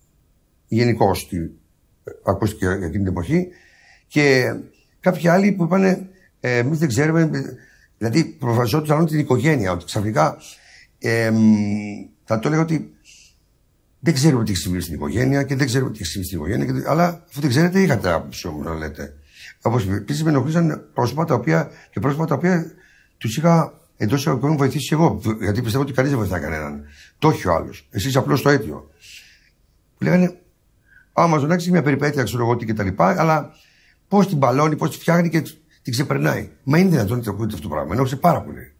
Γενικώς ακούστηκε για εκείνη την εποχή. Και κάποιοι άλλοι που είπαν, ε, εμείς δεν ξέρουμε, δηλαδή προφασιόντουσαν την οικογένεια, ότι ξαφνικά ε, θα το έλεγα ότι δεν ξέρουμε τι έχει συμβεί στην οικογένεια και δεν ξέρουμε τι έχει συμβεί στην οικογένεια, και, αλλά αφού δεν ξέρετε, είχατε άποψη όμως να λέτε. Όπως επίσης με ενοχλήσαν πρόσωπα τα οποία, και πρόσωπα τα οποία τους είχα εντός εισαγωγικών βοηθήσει εγώ, γιατί πιστεύω ότι κανείς δεν βοηθάει κανέναν. Το έχει ο άλλος. Εσείς απλώς το αίτιο. Που λέγανε, άμα στον άξει μια περιπέτεια, ξέρω εγώ τι κτλ. Αλλά πώς την μπαλώνει, πώς τη φτιάχνει και την ξεπερνάει. Μα είναι δυνατόν να το ακούτε αυτό το πράγμα? Ενόχλησε πάρα πολύ.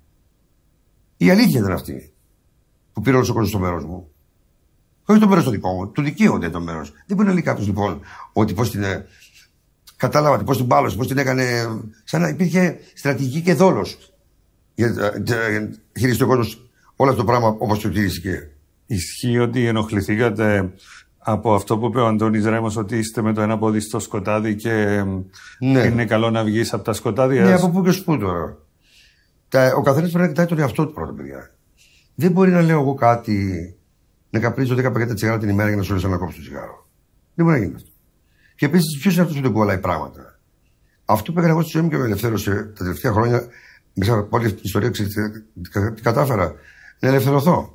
Η αλήθεια ήταν αυτή που πήρε όλο ο κόσμος στο μέρος μου. Όχι το μέρος το δικό μου, του δικαίονται το μέρος. Δεν μπορεί να λέει κάποιος λοιπόν ότι πώς την. Κατάλαβατε πώς την μπάλωσε, πώς την έκανε. Σαν να υπήρχε στρατηγική και δόλος. Για χειριστεί ο κόσμος όλο αυτό το πράγμα όπως το χειρίστηκε. Ισχύει ότι ενοχληθήκατε από αυτό που είπε ο Αντώνης Ρέμος, ότι είστε με το ένα πόδι στο σκοτάδι και ναι. είναι καλό να βγεις από τα σκοτάδια? Ναι, από πού και σπού τώρα. Ο καθένας πρέπει να κοιτάει τον εαυτό του πρώτα, παιδιά. Δεν μπορεί να λέω εγώ κάτι, να καπνίζω δέκα πακέτα τσιγάρα την ημέρα για να σου λέω να κόψω το τσιγάρο. Δεν μπορεί να γίνει αυτό. Και επίσης, ποιος είναι αυτός που δεν κουβαλάει πράγματα? Αυτό που έκανα εγώ στη ζωή μου και με ελευθέρωσε τα τελευταία χρόνια, μέσα από όλη αυτή την ιστορία, ξέρετε τι κατάφερα? Να ελευθερωθώ.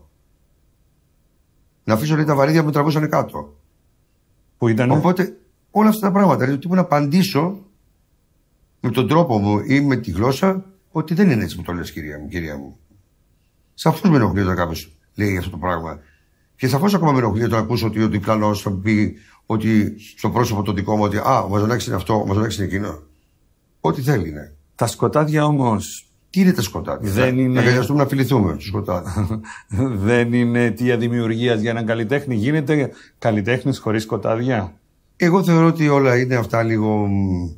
Να αφήσω λέει, τα βαρύδια που με τραβούσαν κάτω. Που ήταν. Οπότε όλα αυτά τα πράγματα. Δηλαδή, τύπου να απαντήσω με τον τρόπο μου ή με τη γλώσσα ότι δεν είναι έτσι που το λες, κυρία μου. Κυρία μου. Σαφώς με ενοχλεί όταν κάποιος λέει αυτό το πράγμα. Και σαφώς ακόμα με ενοχλεί όταν ακούσω ότι ο διπλανός θα πει ότι στο πρόσωπο το δικό μου ότι α, ο Μαζονάκης είναι αυτό, ο Μαζονάκης είναι εκείνο. Ό,τι θέλει είναι. Τα σκοτάδια όμως. Τι είναι τα σκοτάδια? Δεν είναι... Να χρειαστούμε να φιληθούμε στο σκοτάδι. Δεν είναι αιτία δημιουργίας για έναν καλλιτέχνη? Γίνεται καλλιτέχνης χωρίς σκοτάδια? Εγώ θεωρώ ότι όλα είναι αυτά λίγο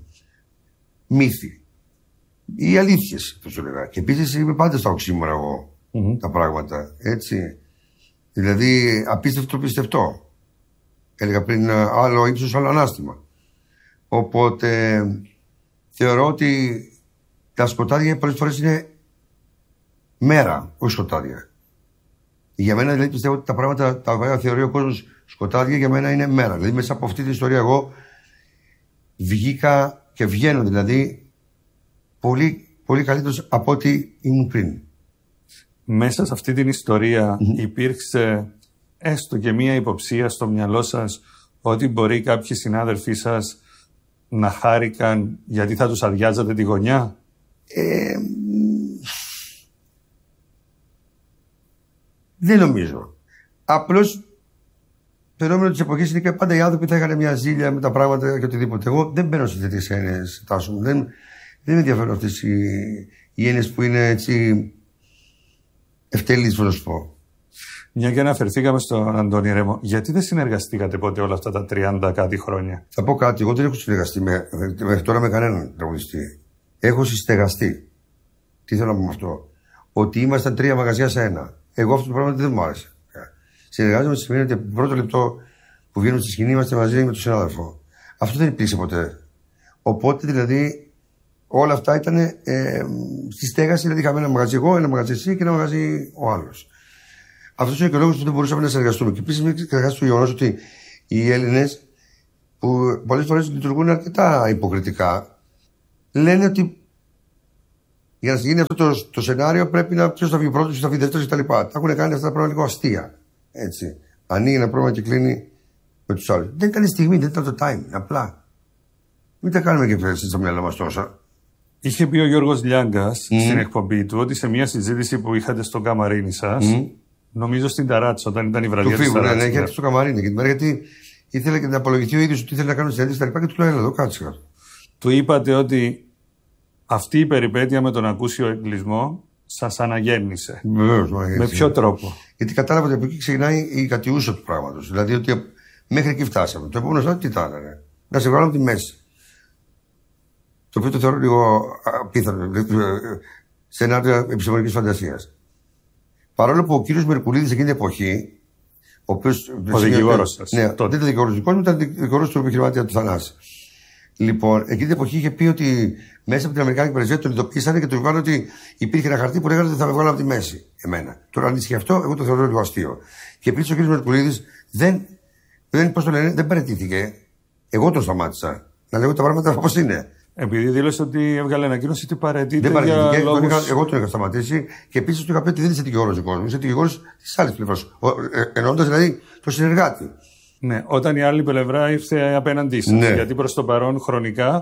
μύθοι. Οι αλήθειες, θα σου λέγα. Και επίσης είμαι πάντα στα οξύμορα εγώ mm-hmm. τα πράγματα. Έτσι. Δηλαδή απίστευτο πιστευτό. Έλεγα πριν άλλο ύψος, άλλο ανάστημα. Οπότε θεωρώ ότι τα σκοτάδια πολλές φορές είναι μέρα, όχι σκοτάδια. Για μένα δηλαδή πιστεύω ότι τα πράγματα τα οποία θεωρεί ο κόσμος σκοτάδια για μένα είναι μέρα. Δηλαδή μέσα από αυτή την ιστορία εγώ βγήκα και βγαίνω δηλαδή πολύ, πολύ καλύτερος από ό,τι ήμουν πριν. Μέσα σε αυτή την ιστορία mm-hmm. υπήρξε έστω και μία υποψία στο μυαλό σας ότι μπορεί κάποιοι συνάδελφοί σας να χάρηκαν γιατί θα τους αδειάζατε τη γωνιά? Ε, δεν νομίζω. Απλώς φαινόμενο της εποχής είναι και πάντα οι άνθρωποι θα είχαν μια ζήλια με τα πράγματα και οτιδήποτε. Εγώ δεν μπαίνω σε τέτοιες έννοιες, Τάσο μου. Δεν, δεν με ενδιαφέρουν αυτές οι, οι έννοιες που είναι έτσι ευτελείς, να σου πω. Μια και αναφερθήκαμε στον Αντώνη Ρέμο, γιατί δεν συνεργαστήκατε ποτέ όλα αυτά τα τριάντα κάτι χρόνια? Θα πω κάτι. Εγώ δεν έχω συνεργαστεί με, μέχρι τώρα με κανέναν τραγουδιστή. Έχω συστεγαστεί. Τι θέλω να πω με αυτό? Ότι ήμασταν τρία μαγαζιά σε ένα. Εγώ αυτό το πράγμα δεν μου άρεσε. Συνεργάζομαι σημαίνει ότι από το πρώτο λεπτό που βγαίνουμε στη σκηνή είμαστε μαζί με τον συνάδελφο. Αυτό δεν υπήρξε ποτέ. Οπότε δηλαδή Όλα αυτά ήταν ε, στη στέγαση, δηλαδή είχαμε ένα μαγαζί εγώ, ένα μαγαζί εσύ και ένα μαγαζί ο άλλος. Αυτό είναι και ο λόγος που δεν μπορούσαμε να συνεργαστούμε. Και επίσης, μην ξεχάσετε το γεγονός ότι οι Έλληνες, που πολλές φορές λειτουργούν αρκετά υποκριτικά, λένε ότι για να γίνει αυτό το, το σενάριο πρέπει να ποιος θα βγει πρώτος, ποιος θα βγει δεύτερος κτλ. Τα έχουν κάνει αυτά τα πράγματα λίγο αστεία. Έτσι. Ανοίγει ένα πρόβλημα και κλείνει με τους άλλους. Δεν ήταν η στιγμή, δεν ήταν το time. Απλά. Μην τα κάνουμε και πέρυσι στο μυαλό μας τόσα. Είχε πει ο Γιώργος Λιάγκας mm. στην εκπομπή του ότι σε μια συζήτηση που είχατε στο καμαρίνι σας, mm. νομίζω στην Ταράτσα, όταν ήταν η βραδιά της Ταράτσα. Ναι, ναι, είχε έρθει στο καμαρίνι και την μέρα γιατί ήθελε και να απολογηθεί ο ίδιος ότι ήθελε να κάνει συνέντευξη κτλ. Και του λέω: έλα εδώ, κάτσε κάτω. Του είπατε ότι αυτή η περιπέτεια με τον ακούσιο εγκλισμό σας αναγέννησε. Βεβαίως, με ποιο τρόπο? Γιατί κατάλαβα ότι από εκεί ξεκινάει η κατιούσα του πράγματος. Δηλαδή ότι μέχρι εκεί φτάσαμε. Το επόμενο στάδιο τι ήταν, ρε. Να σε βγάλω από τη μέση. Το οποίο το θεωρώ λίγο απίθανο. Σενάριο επιστημονικής φαντασίας. Παρόλο που ο κύριος Μερκουλίδης εκείνη την εποχή. Ο, οποίος, ο δικηγόρος σας. Ναι, τότε ήταν δικηγόρος δικός μου, ήταν δικηγόρος του επιχειρηματία του Θανάση. Λοιπόν, εκείνη την εποχή είχε πει ότι μέσα από την Αμερικάνικη πρεσβεία τον ειδοποίησαν και του είπαν ότι υπήρχε ένα χαρτί που λέγανε ότι θα με βγάλω από τη μέση. Εμένα. Τώρα, αν ισχύει αυτό, εγώ το θεωρώ λίγο αστείο. Και επίσης ο κ. Μερκουλίδης δεν, δεν, πώς το λένε, δεν παραιτήθηκε. Εγώ τον σταμάτησα. Να λέγω τα πράγματα όπως είναι. Επειδή δήλωσε ότι έβγαλε ανακοίνωση ότι παραιτείται. Δεν παραιτήθηκε. Λόγους... Είχα, εγώ τον είχα σταματήσει και επίσης του είχα πει ότι δεν είσαι δικηγόρος δικός μου. Είσαι δικηγόρος τη άλλη πλευρά. Ε, Εννοώντας δηλαδή το συνεργάτη. Ναι, όταν η άλλη πλευρά ήρθε απέναντί σας. Ναι. Γιατί προς το παρόν χρονικά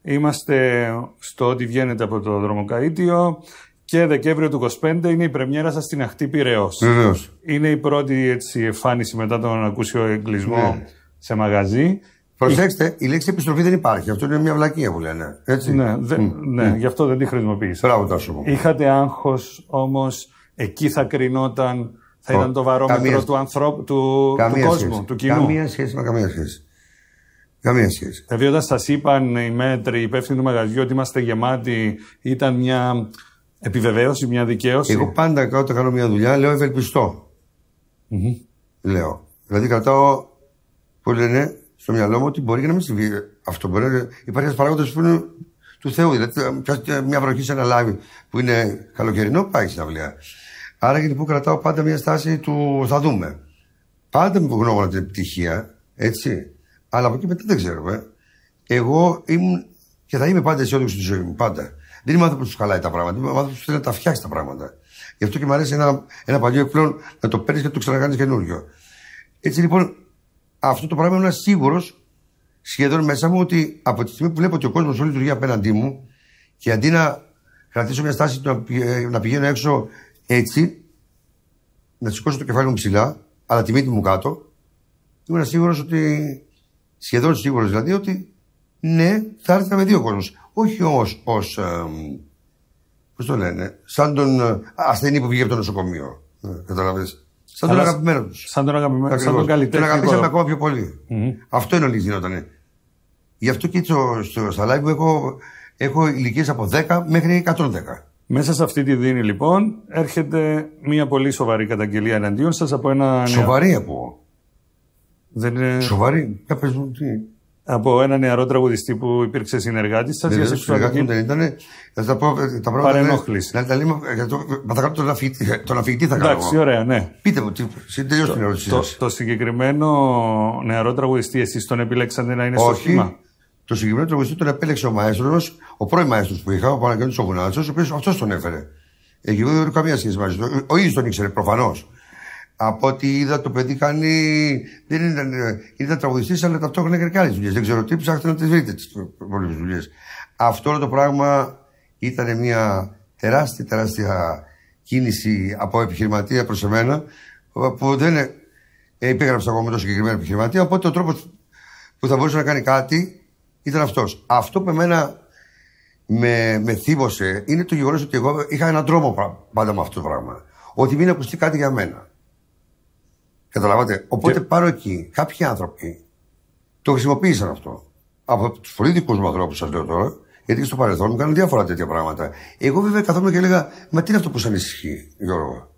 είμαστε στο ότι βγαίνετε από το δρομοκαΐτιο και Δεκέμβριο του είκοσι πέντε είναι η πρεμιέρα σας στην Αχτή Πειραιώς. Βεβαίως. Είναι η πρώτη έτσι, εμφάνιση μετά τον ακούσιο εγκλισμό ναι. σε μαγαζί. Προσέξτε, η λέξη επιστροφή δεν υπάρχει. Αυτό είναι μια βλακεία που λένε. Έτσι. Ναι, δε, mm. ναι, mm. γι' αυτό δεν τη χρησιμοποίησα. Μπράβο, Τάσο μου. Είχατε άγχος όμως, εκεί θα κρινόταν. Θα ήταν το βαρόμετρο καμία... του ανθρώπου, του, του κόσμου, σχέση. του κοινού. Καμία σχέση με καμία σχέση. Καμία σχέση. Δηλαδή, όταν σας είπαν οι μέτροι, οι υπεύθυνοι του μαγαζιού ότι είμαστε γεμάτοι, ήταν μια επιβεβαίωση, μια δικαίωση? Εγώ πάντα όταν κάνω μια δουλειά λέω ευελπιστώ. Mm-hmm. Λέω. Δηλαδή, κρατάω, που λένε, στο μυαλό μου ότι μπορεί και να μην συμβεί αυτό. Μπορεί, υπάρχει ένα παράγοντα που είναι του Θεού. Δηλαδή, μια βροχή σε ένα λάδι που είναι καλοκαιρινό, πάει στην αυλαία. Άρα και που κρατάω πάντα μια στάση του θα δούμε. Πάντα με γνώμονα την επιτυχία, έτσι. Αλλά από εκεί μετά δεν ξέρω, ε. Εγώ ήμουν και θα είμαι πάντα αισιόδοξο στη ζωή μου. Πάντα. Δεν είμαι άνθρωπο που του χαλάει τα πράγματα. Είμαι άνθρωπο που θέλει να τα φτιάξει τα πράγματα. Γι' αυτό και μου αρέσει ένα, ένα παλιό εκπλέον να το παίρνει και να το ξανακάνει καινούριο. Έτσι λοιπόν, αυτό το πράγμα ήμουν σίγουρο σχεδόν μέσα μου ότι από τη στιγμή που βλέπω ότι ο κόσμο όλη λειτουργεί απέναντί μου και αντί να κρατήσω μια στάση να, να πηγαίνω έξω έτσι, να σηκώσω το κεφάλι μου ψηλά, αλλά τη μύτη μου κάτω, ήμουν σίγουρος ότι, σχεδόν σίγουρος δηλαδή, ότι ναι, θα έρθει να με δει ο κόσμος. Όχι όμως ως, ε, πώς το λένε, σαν τον ασθενή που βγήκε από το νοσοκομείο. Ε, καταλαβαίνεις. Σαν τον αγαπημένο τους. Σαν τον αγαπημένο, σαν τον καλλιτέχνη. Τον αγαπήσαμε ακόμα πιο πολύ. Mm-hmm. Αυτό είναι όλη γινότανε. Γι' αυτό και στο, στο, στα live που έχω, έχω ηλικίες από δέκα μέχρι εκατόν δέκα. Μέσα σε αυτή τη δίνη, λοιπόν, έρχεται μια πολύ σοβαρή καταγγελία εναντίον σας από ένα. Σοβαρή από. Δεν είναι. Σοβαρή. Για πες μου, τι. Από ένα νεαρό τραγουδιστή που υπήρξε συνεργάτης σας. Δεν για σεξουαλική. Δεν ήταν. Θα τα πω. Τα πράγματα. Παρενόχληση. Να τα λέμε. Μα θα κάνω τον αφηγητή. Τον αφηγητή θα κάνω. Εντάξει, ωραία, ναι. Πείτε μου, τελειώστε την ερώτησή σας. Το συγκεκριμένο νεαρό τραγουδιστή, εσείς τον επιλέξατε να είναι στο σχήμα? Το συγκεκριμένο τραγουδιστή τον επέλεξε ο μαέστρος, ο πρώην μαέστρος που είχα, ο Παναγιώτης ο Βουνάτσος, ο οποίος αυτός τον έφερε. Εκεί εγώ δεν έχω καμία σχέση μαζί του. Ο ίδιος τον ήξερε προφανώς. Από ό,τι είδα το παιδί κάνει. Δεν ήταν, ήταν τραγουδιστής, αλλά ταυτόχρονα έκανε και άλλες δουλειές. Δεν ξέρω τι, ψάχτε να τις βρείτε τις πολλές δουλειές. Αυτό το πράγμα ήταν μια τεράστια, τεράστια κίνηση από επιχειρηματία προς εμένα, που δεν υπέγραψα εγώ με το συγκεκριμένο επιχειρηματία. Οπότε ο τρόπος που θα μπορούσε να κάνει κάτι ήταν αυτός. Αυτό που εμένα με, με θύμωσε είναι το γεγονός ότι εγώ είχα έναν τρόμο πάντα με αυτό το πράγμα. Ότι μην ακουστεί κάτι για μένα. Καταλάβατε. Οπότε και... πάρω εκεί κάποιοι άνθρωποι το χρησιμοποίησαν αυτό. Από τους πολύ δικούς μου ανθρώπους, σας λέω τώρα, γιατί και στο παρελθόν μου κάνουν διάφορα τέτοια πράγματα. Εγώ βέβαια καθόμουν και έλεγα, μα τι είναι αυτό που σας ανησυχεί, Γιώργο?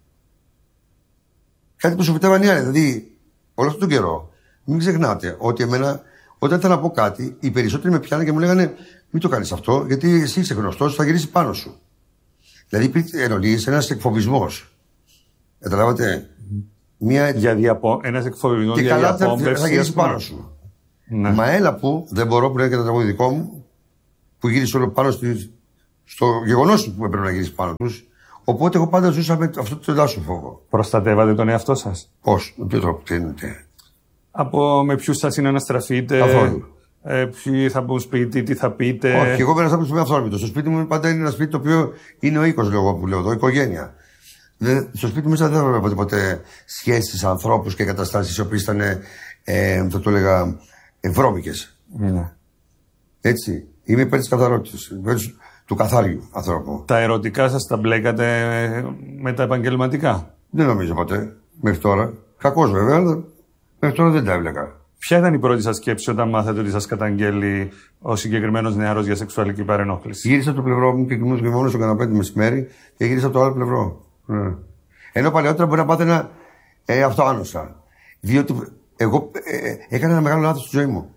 Κάτι που σου φυτεύαν οι άλλοι. Δηλαδή, όλο αυτόν τον καιρό, μην ξεχνάτε ότι εμένα Όταν ήθελα να πω κάτι, οι περισσότεροι με πιάνανε και μου λέγανε: μην το κάνεις αυτό, γιατί εσύ είσαι γνωστός, θα γυρίσει πάνω σου. Δηλαδή υπήρχε εννοείς ένας εκφοβισμός. Καταλάβατε. Μια... Για διαπο... Ένας εκφοβισμός και για καλά διαπόμπευση. Θα γυρίσει πάνω σου. Ναι. Μα έλα που δεν μπορώ, που λέει και το τραγούδι δικό μου, που γύρισε όλο πάνω στη... στο γεγονός που έπρεπε να γυρίσει πάνω τους. Οπότε εγώ πάντα ζούσα με αυτό το τεντάσιο φόβο. Προστατεύατε τον εαυτό σας? Πώς, με ποιο τρόπο, τι εννοείται? Από με ποιους θα συναναστραφείτε, ε, ποιοι θα μπουν σπίτι, τι θα πείτε? Όχι, εγώ είμαι ένας άνθρωπος που είμαι αυθόρμητος. Στο σπίτι μου πάντα είναι ένα σπίτι το οποίο είναι ο οίκος, λέω εγώ που λέω εδώ, οικογένεια. Δεν, στο σπίτι μου μέσα δεν βλέπω ποτέ σχέσεις, ανθρώπους και καταστάσεις οι οποίες ήταν, ε, θα το έλεγα, βρώμικες. Mm. Έτσι. Είμαι υπέρ της καθαρότητας, υπέρ του καθάριου ανθρώπου. Τα ερωτικά σας τα μπλέκατε με τα επαγγελματικά? Δεν νομίζω ποτέ, μέχρι τώρα. Κακώς βέβαια, αλλά μέχρι τώρα δεν τα έβλεκα. Ποια ήταν η πρώτη σας σκέψη όταν μάθατε ότι σας καταγγέλει ο συγκεκριμένος νεαρός για σεξουαλική παρενόχληση? Γύρισα από το πλευρό μου και κοιμόμουν μόνο στο καναπέ το μεσημέρι και γύρισα από το άλλο πλευρό. Ναι. Ενώ παλαιότερα μπορεί να πάθαινα ε, αυτό άνοσα. Διότι εγώ ε, έκανα ένα μεγάλο λάθος στη ζωή μου.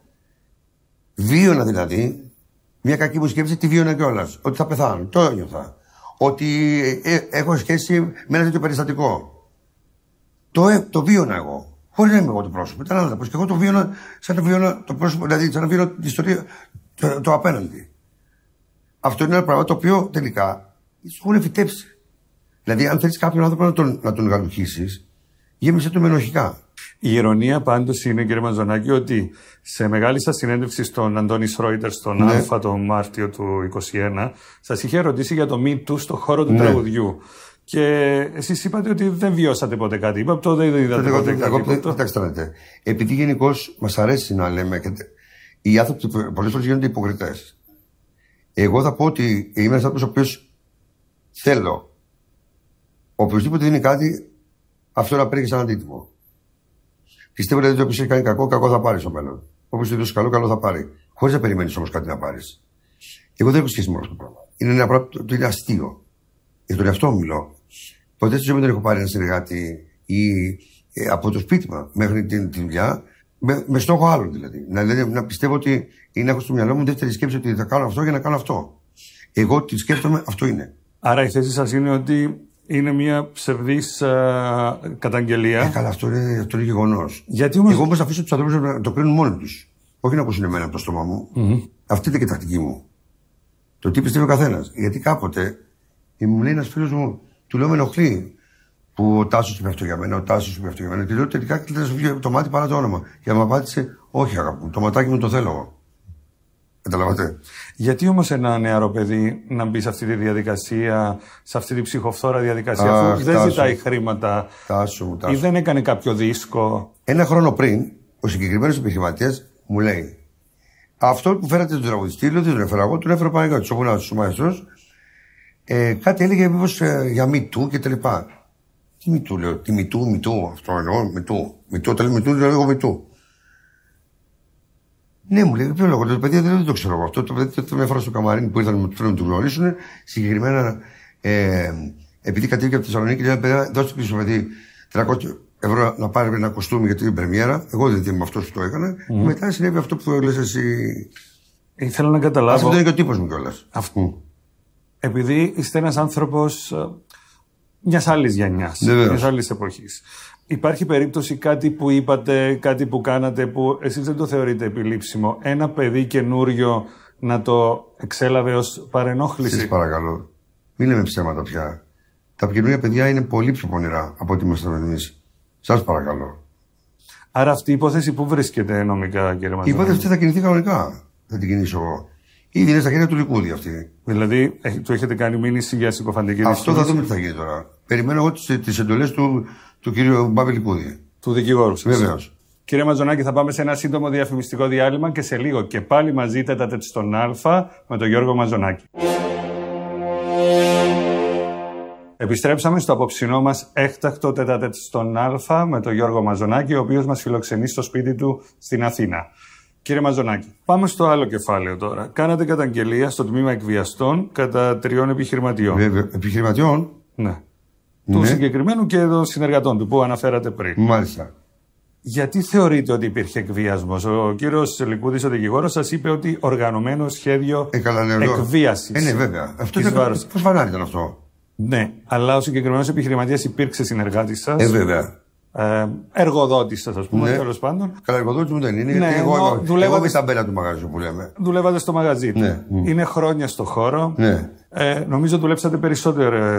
Βίωνα δηλαδή μια κακή μου σκέψη, τη βίωνα κιόλας. Ότι θα πεθάνω. Το ένιωθα. Ότι ε, ε, έχω σχέση με ένα τέτοιο περιστατικό. Το, ε, το βίωνα εγώ. Χωρίς να είμαι εγώ το πρόσωπο. Ήταν άλλο. Και εγώ το βίωνα σαν να βίωνα το πρόσωπο, δηλαδή σαν να βίωνα την ιστορία το, το απέναντι. Αυτό είναι ένα πράγμα το οποίο τελικά σου έχουν φυτέψει. Δηλαδή, αν θέλεις κάποιον άνθρωπο να τον, να τον γαλουχίσεις, γέμισε το με ενοχικά. Η ηρωνία πάντως είναι, κύριε Μαζονάκη, ότι σε μεγάλη σας συνέντευξη στον Αντώνη Σρόιτερ στον Ναι. Α το Μάρτιο του είκοσι ένα, σας είχε ρωτήσει για το Me Too στον χώρο του Ναι. τραγουδιού. Και εσείς είπατε ότι δεν βιώσατε ποτέ κάτι. Είπα το δεν είδατε Εγώ, ποτέ εγώ, κάτι. εγώ, κοιτάξτε να δείτε. Επειδή γενικώς μας αρέσει να λέμε, και οι άνθρωποι πολλές φορές γίνονται υποκριτές. Εγώ θα πω ότι είμαι ένας άνθρωπος ο οποίος θέλω οποιοδήποτε δίνει κάτι, αυτό να παίρνει σαν αντίτιμο. Πιστεύω δηλαδή ότι όποιος έχει κάνει κακό, κακό θα πάρει στο μέλλον. Όποιος του δώσει καλό, καλό θα πάρει. Χωρίς να περιμένεις όμως κάτι να πάρεις. Εγώ δεν έχω σχέση με αυτό το πράγμα. Είναι ένα πράγμα το είναι αστείο. Για τον εαυτό μου μιλώ. Ποτέ στη ζωή μου δεν έχω πάρει ένα συνεργάτη ή ε, από το σπίτι μου μέχρι την, τη δουλειά, με, με στόχο άλλον δηλαδή. Να, δηλαδή. να πιστεύω ότι είναι έχω στο μυαλό μου δεύτερη σκέψη ότι θα κάνω αυτό για να κάνω αυτό. Εγώ τη σκέφτομαι, αυτό είναι. Άρα η θέση σας είναι ότι είναι μια ψευδής α, καταγγελία. Ε, καλά, αυτό είναι, αυτό είναι γεγονός. Γιατί όμως... Εγώ όμως θα αφήσω τους ανθρώπους να το κρίνουν μόνοι τους. Όχι να ακούσουν εμένα από το στόμα μου. Mm-hmm. Αυτή είναι και η τακτική μου. Το τι πιστεύει ο καθένας. Γιατί κάποτε μου λέει ένας φίλος μου, του λέω με ενοχλεί που ο Τάσος είπε αυτό για μένα, ο Τάσος είπε αυτό για μένα. Και λέω τελικά κλείνει σου βγει το μάτι παρά το όνομα. Και μου απάντησε, όχι αγάπη μου, το ματάκι μου το θέλω εγώ. Καταλαβαίνετε. Γιατί όμως ένα νεαρό παιδί να μπει σε αυτή τη διαδικασία, σε αυτή τη ψυχοφθόρα διαδικασία, Αχ, αφού δεν Τάσο. ζητάει χρήματα Τάσο, Τάσο. ή δεν έκανε κάποιο δίσκο? Ένα χρόνο πριν, ο συγκεκριμένος επιχειρηματίας μου λέει, αυτό που φέρατε τον τραγουδιστή, λέω δεν τον έφερα εγώ, τον έφερα πάνω κάτω, ο Μπουνάσος, ο μαέστρος, ε, κάτι έλεγε μήπως ε, για Me Too και τα λοιπά. Τι Me Too, λέω, τι Me Too, Me Too, αυτό εννοώ, Me Too. Me Too, όταν λέει Me Too, λέω εγώ Me Too. Ναι, μου λέει, ποιο λόγο, το παιδί δεν το ξέρω εγώ. Αυτό το παιδί το έφερα στο καμαρίνι που ήρθαν με να του γνωρίσουν. Συγκεκριμένα, ε, επειδή κατέβηκε από τη Θεσσαλονίκη, λέει, παιδιά, δώστε πίσω παιδί τριακόσια ευρώ να πάρει ένα κοστούμι για την πρεμιέρα. Εγώ δεν είμαι αυτό που το έκανα. Mm. Και μετά συνέβη αυτό που λες εσύ. Ήθελα να καταλάβω. Αυτό είναι και ο τύπος μου κιόλας. Αυτό. Επειδή είστε ένας άνθρωπος μιας άλλης γενιάς, μιας άλλης εποχής. Υπάρχει περίπτωση κάτι που είπατε, κάτι που κάνατε που εσείς δεν το θεωρείτε επιλήψιμο, ένα παιδί καινούριο να το εξέλαβε ως παρενόχληση? Σας παρακαλώ, μην λέμε ψέματα πια. Τα καινούργια παιδιά είναι πολύ πιο πονηρά από ό,τι ήμασταν εμείς. Σας παρακαλώ. Άρα αυτή η υπόθεση πού βρίσκεται νομικά, κύριε Μαζονάκη? Η υπόθεση αυτή θα κινηθεί κανονικά. Θα την κινήσω εγώ. Ήδη είναι στα χέρια του Λικούδη αυτή. Δηλαδή, του έχετε κάνει μήνυση για συκοφαντική Αυτό δυσφήμιση? θα δούμε τι θα γίνει τώρα. Περιμένω εγώ τις εντολές του, του κύριου Μπάβη Λικούδη. Του δικηγόρου σας. Βεβαίως. Κύριε Μαζονάκη, θα πάμε σε ένα σύντομο διαφημιστικό διάλειμμα και σε λίγο και πάλι μαζί τέταρτε στον Α με τον Γιώργο Μαζονάκη. Επιστρέψαμε στο απόψινό μας έκτακτο τέταρτε στον Α με τον Γιώργο Μαζονάκη, ο οποίος μας φιλοξενεί στο σπίτι του στην Αθήνα. Κύριε Μαζονάκη, πάμε στο άλλο κεφάλαιο τώρα. Κάνατε καταγγελία στο τμήμα εκβιαστών κατά τριών επιχειρηματιών. Βέβαια, επιχειρηματιών. Ναι. Ναι. Του συγκεκριμένου και των συνεργατών του που αναφέρατε πριν. Μάλιστα. Γιατί θεωρείτε ότι υπήρχε εκβιασμός? Ο κύριος Λικούδης, ο δικηγόρος, σας είπε ότι οργανωμένο σχέδιο ε, εκβίασης. Ε, ναι, βέβαια. Αυτό ήταν φανάρι ήταν αυτό. Ναι, αλλά ο συγκεκριμένος επιχειρηματίας υπήρξε συνεργάτης σας. Ε, βέβαια. Ε, εργοδότης σας, ας πούμε, ναι. τέλος πάντων. Καλά, εργοδότης μου δεν είναι. Ναι, γιατί εγώ, εγώ, δουλεύατε... εγώ με τα μπέλα του μαγαζιού που λέμε. Δουλεύατε στο μαγαζί του. Ναι. Είναι χρόνια στο χώρο. Ναι. Ε, νομίζω δουλέψατε περισσότερο.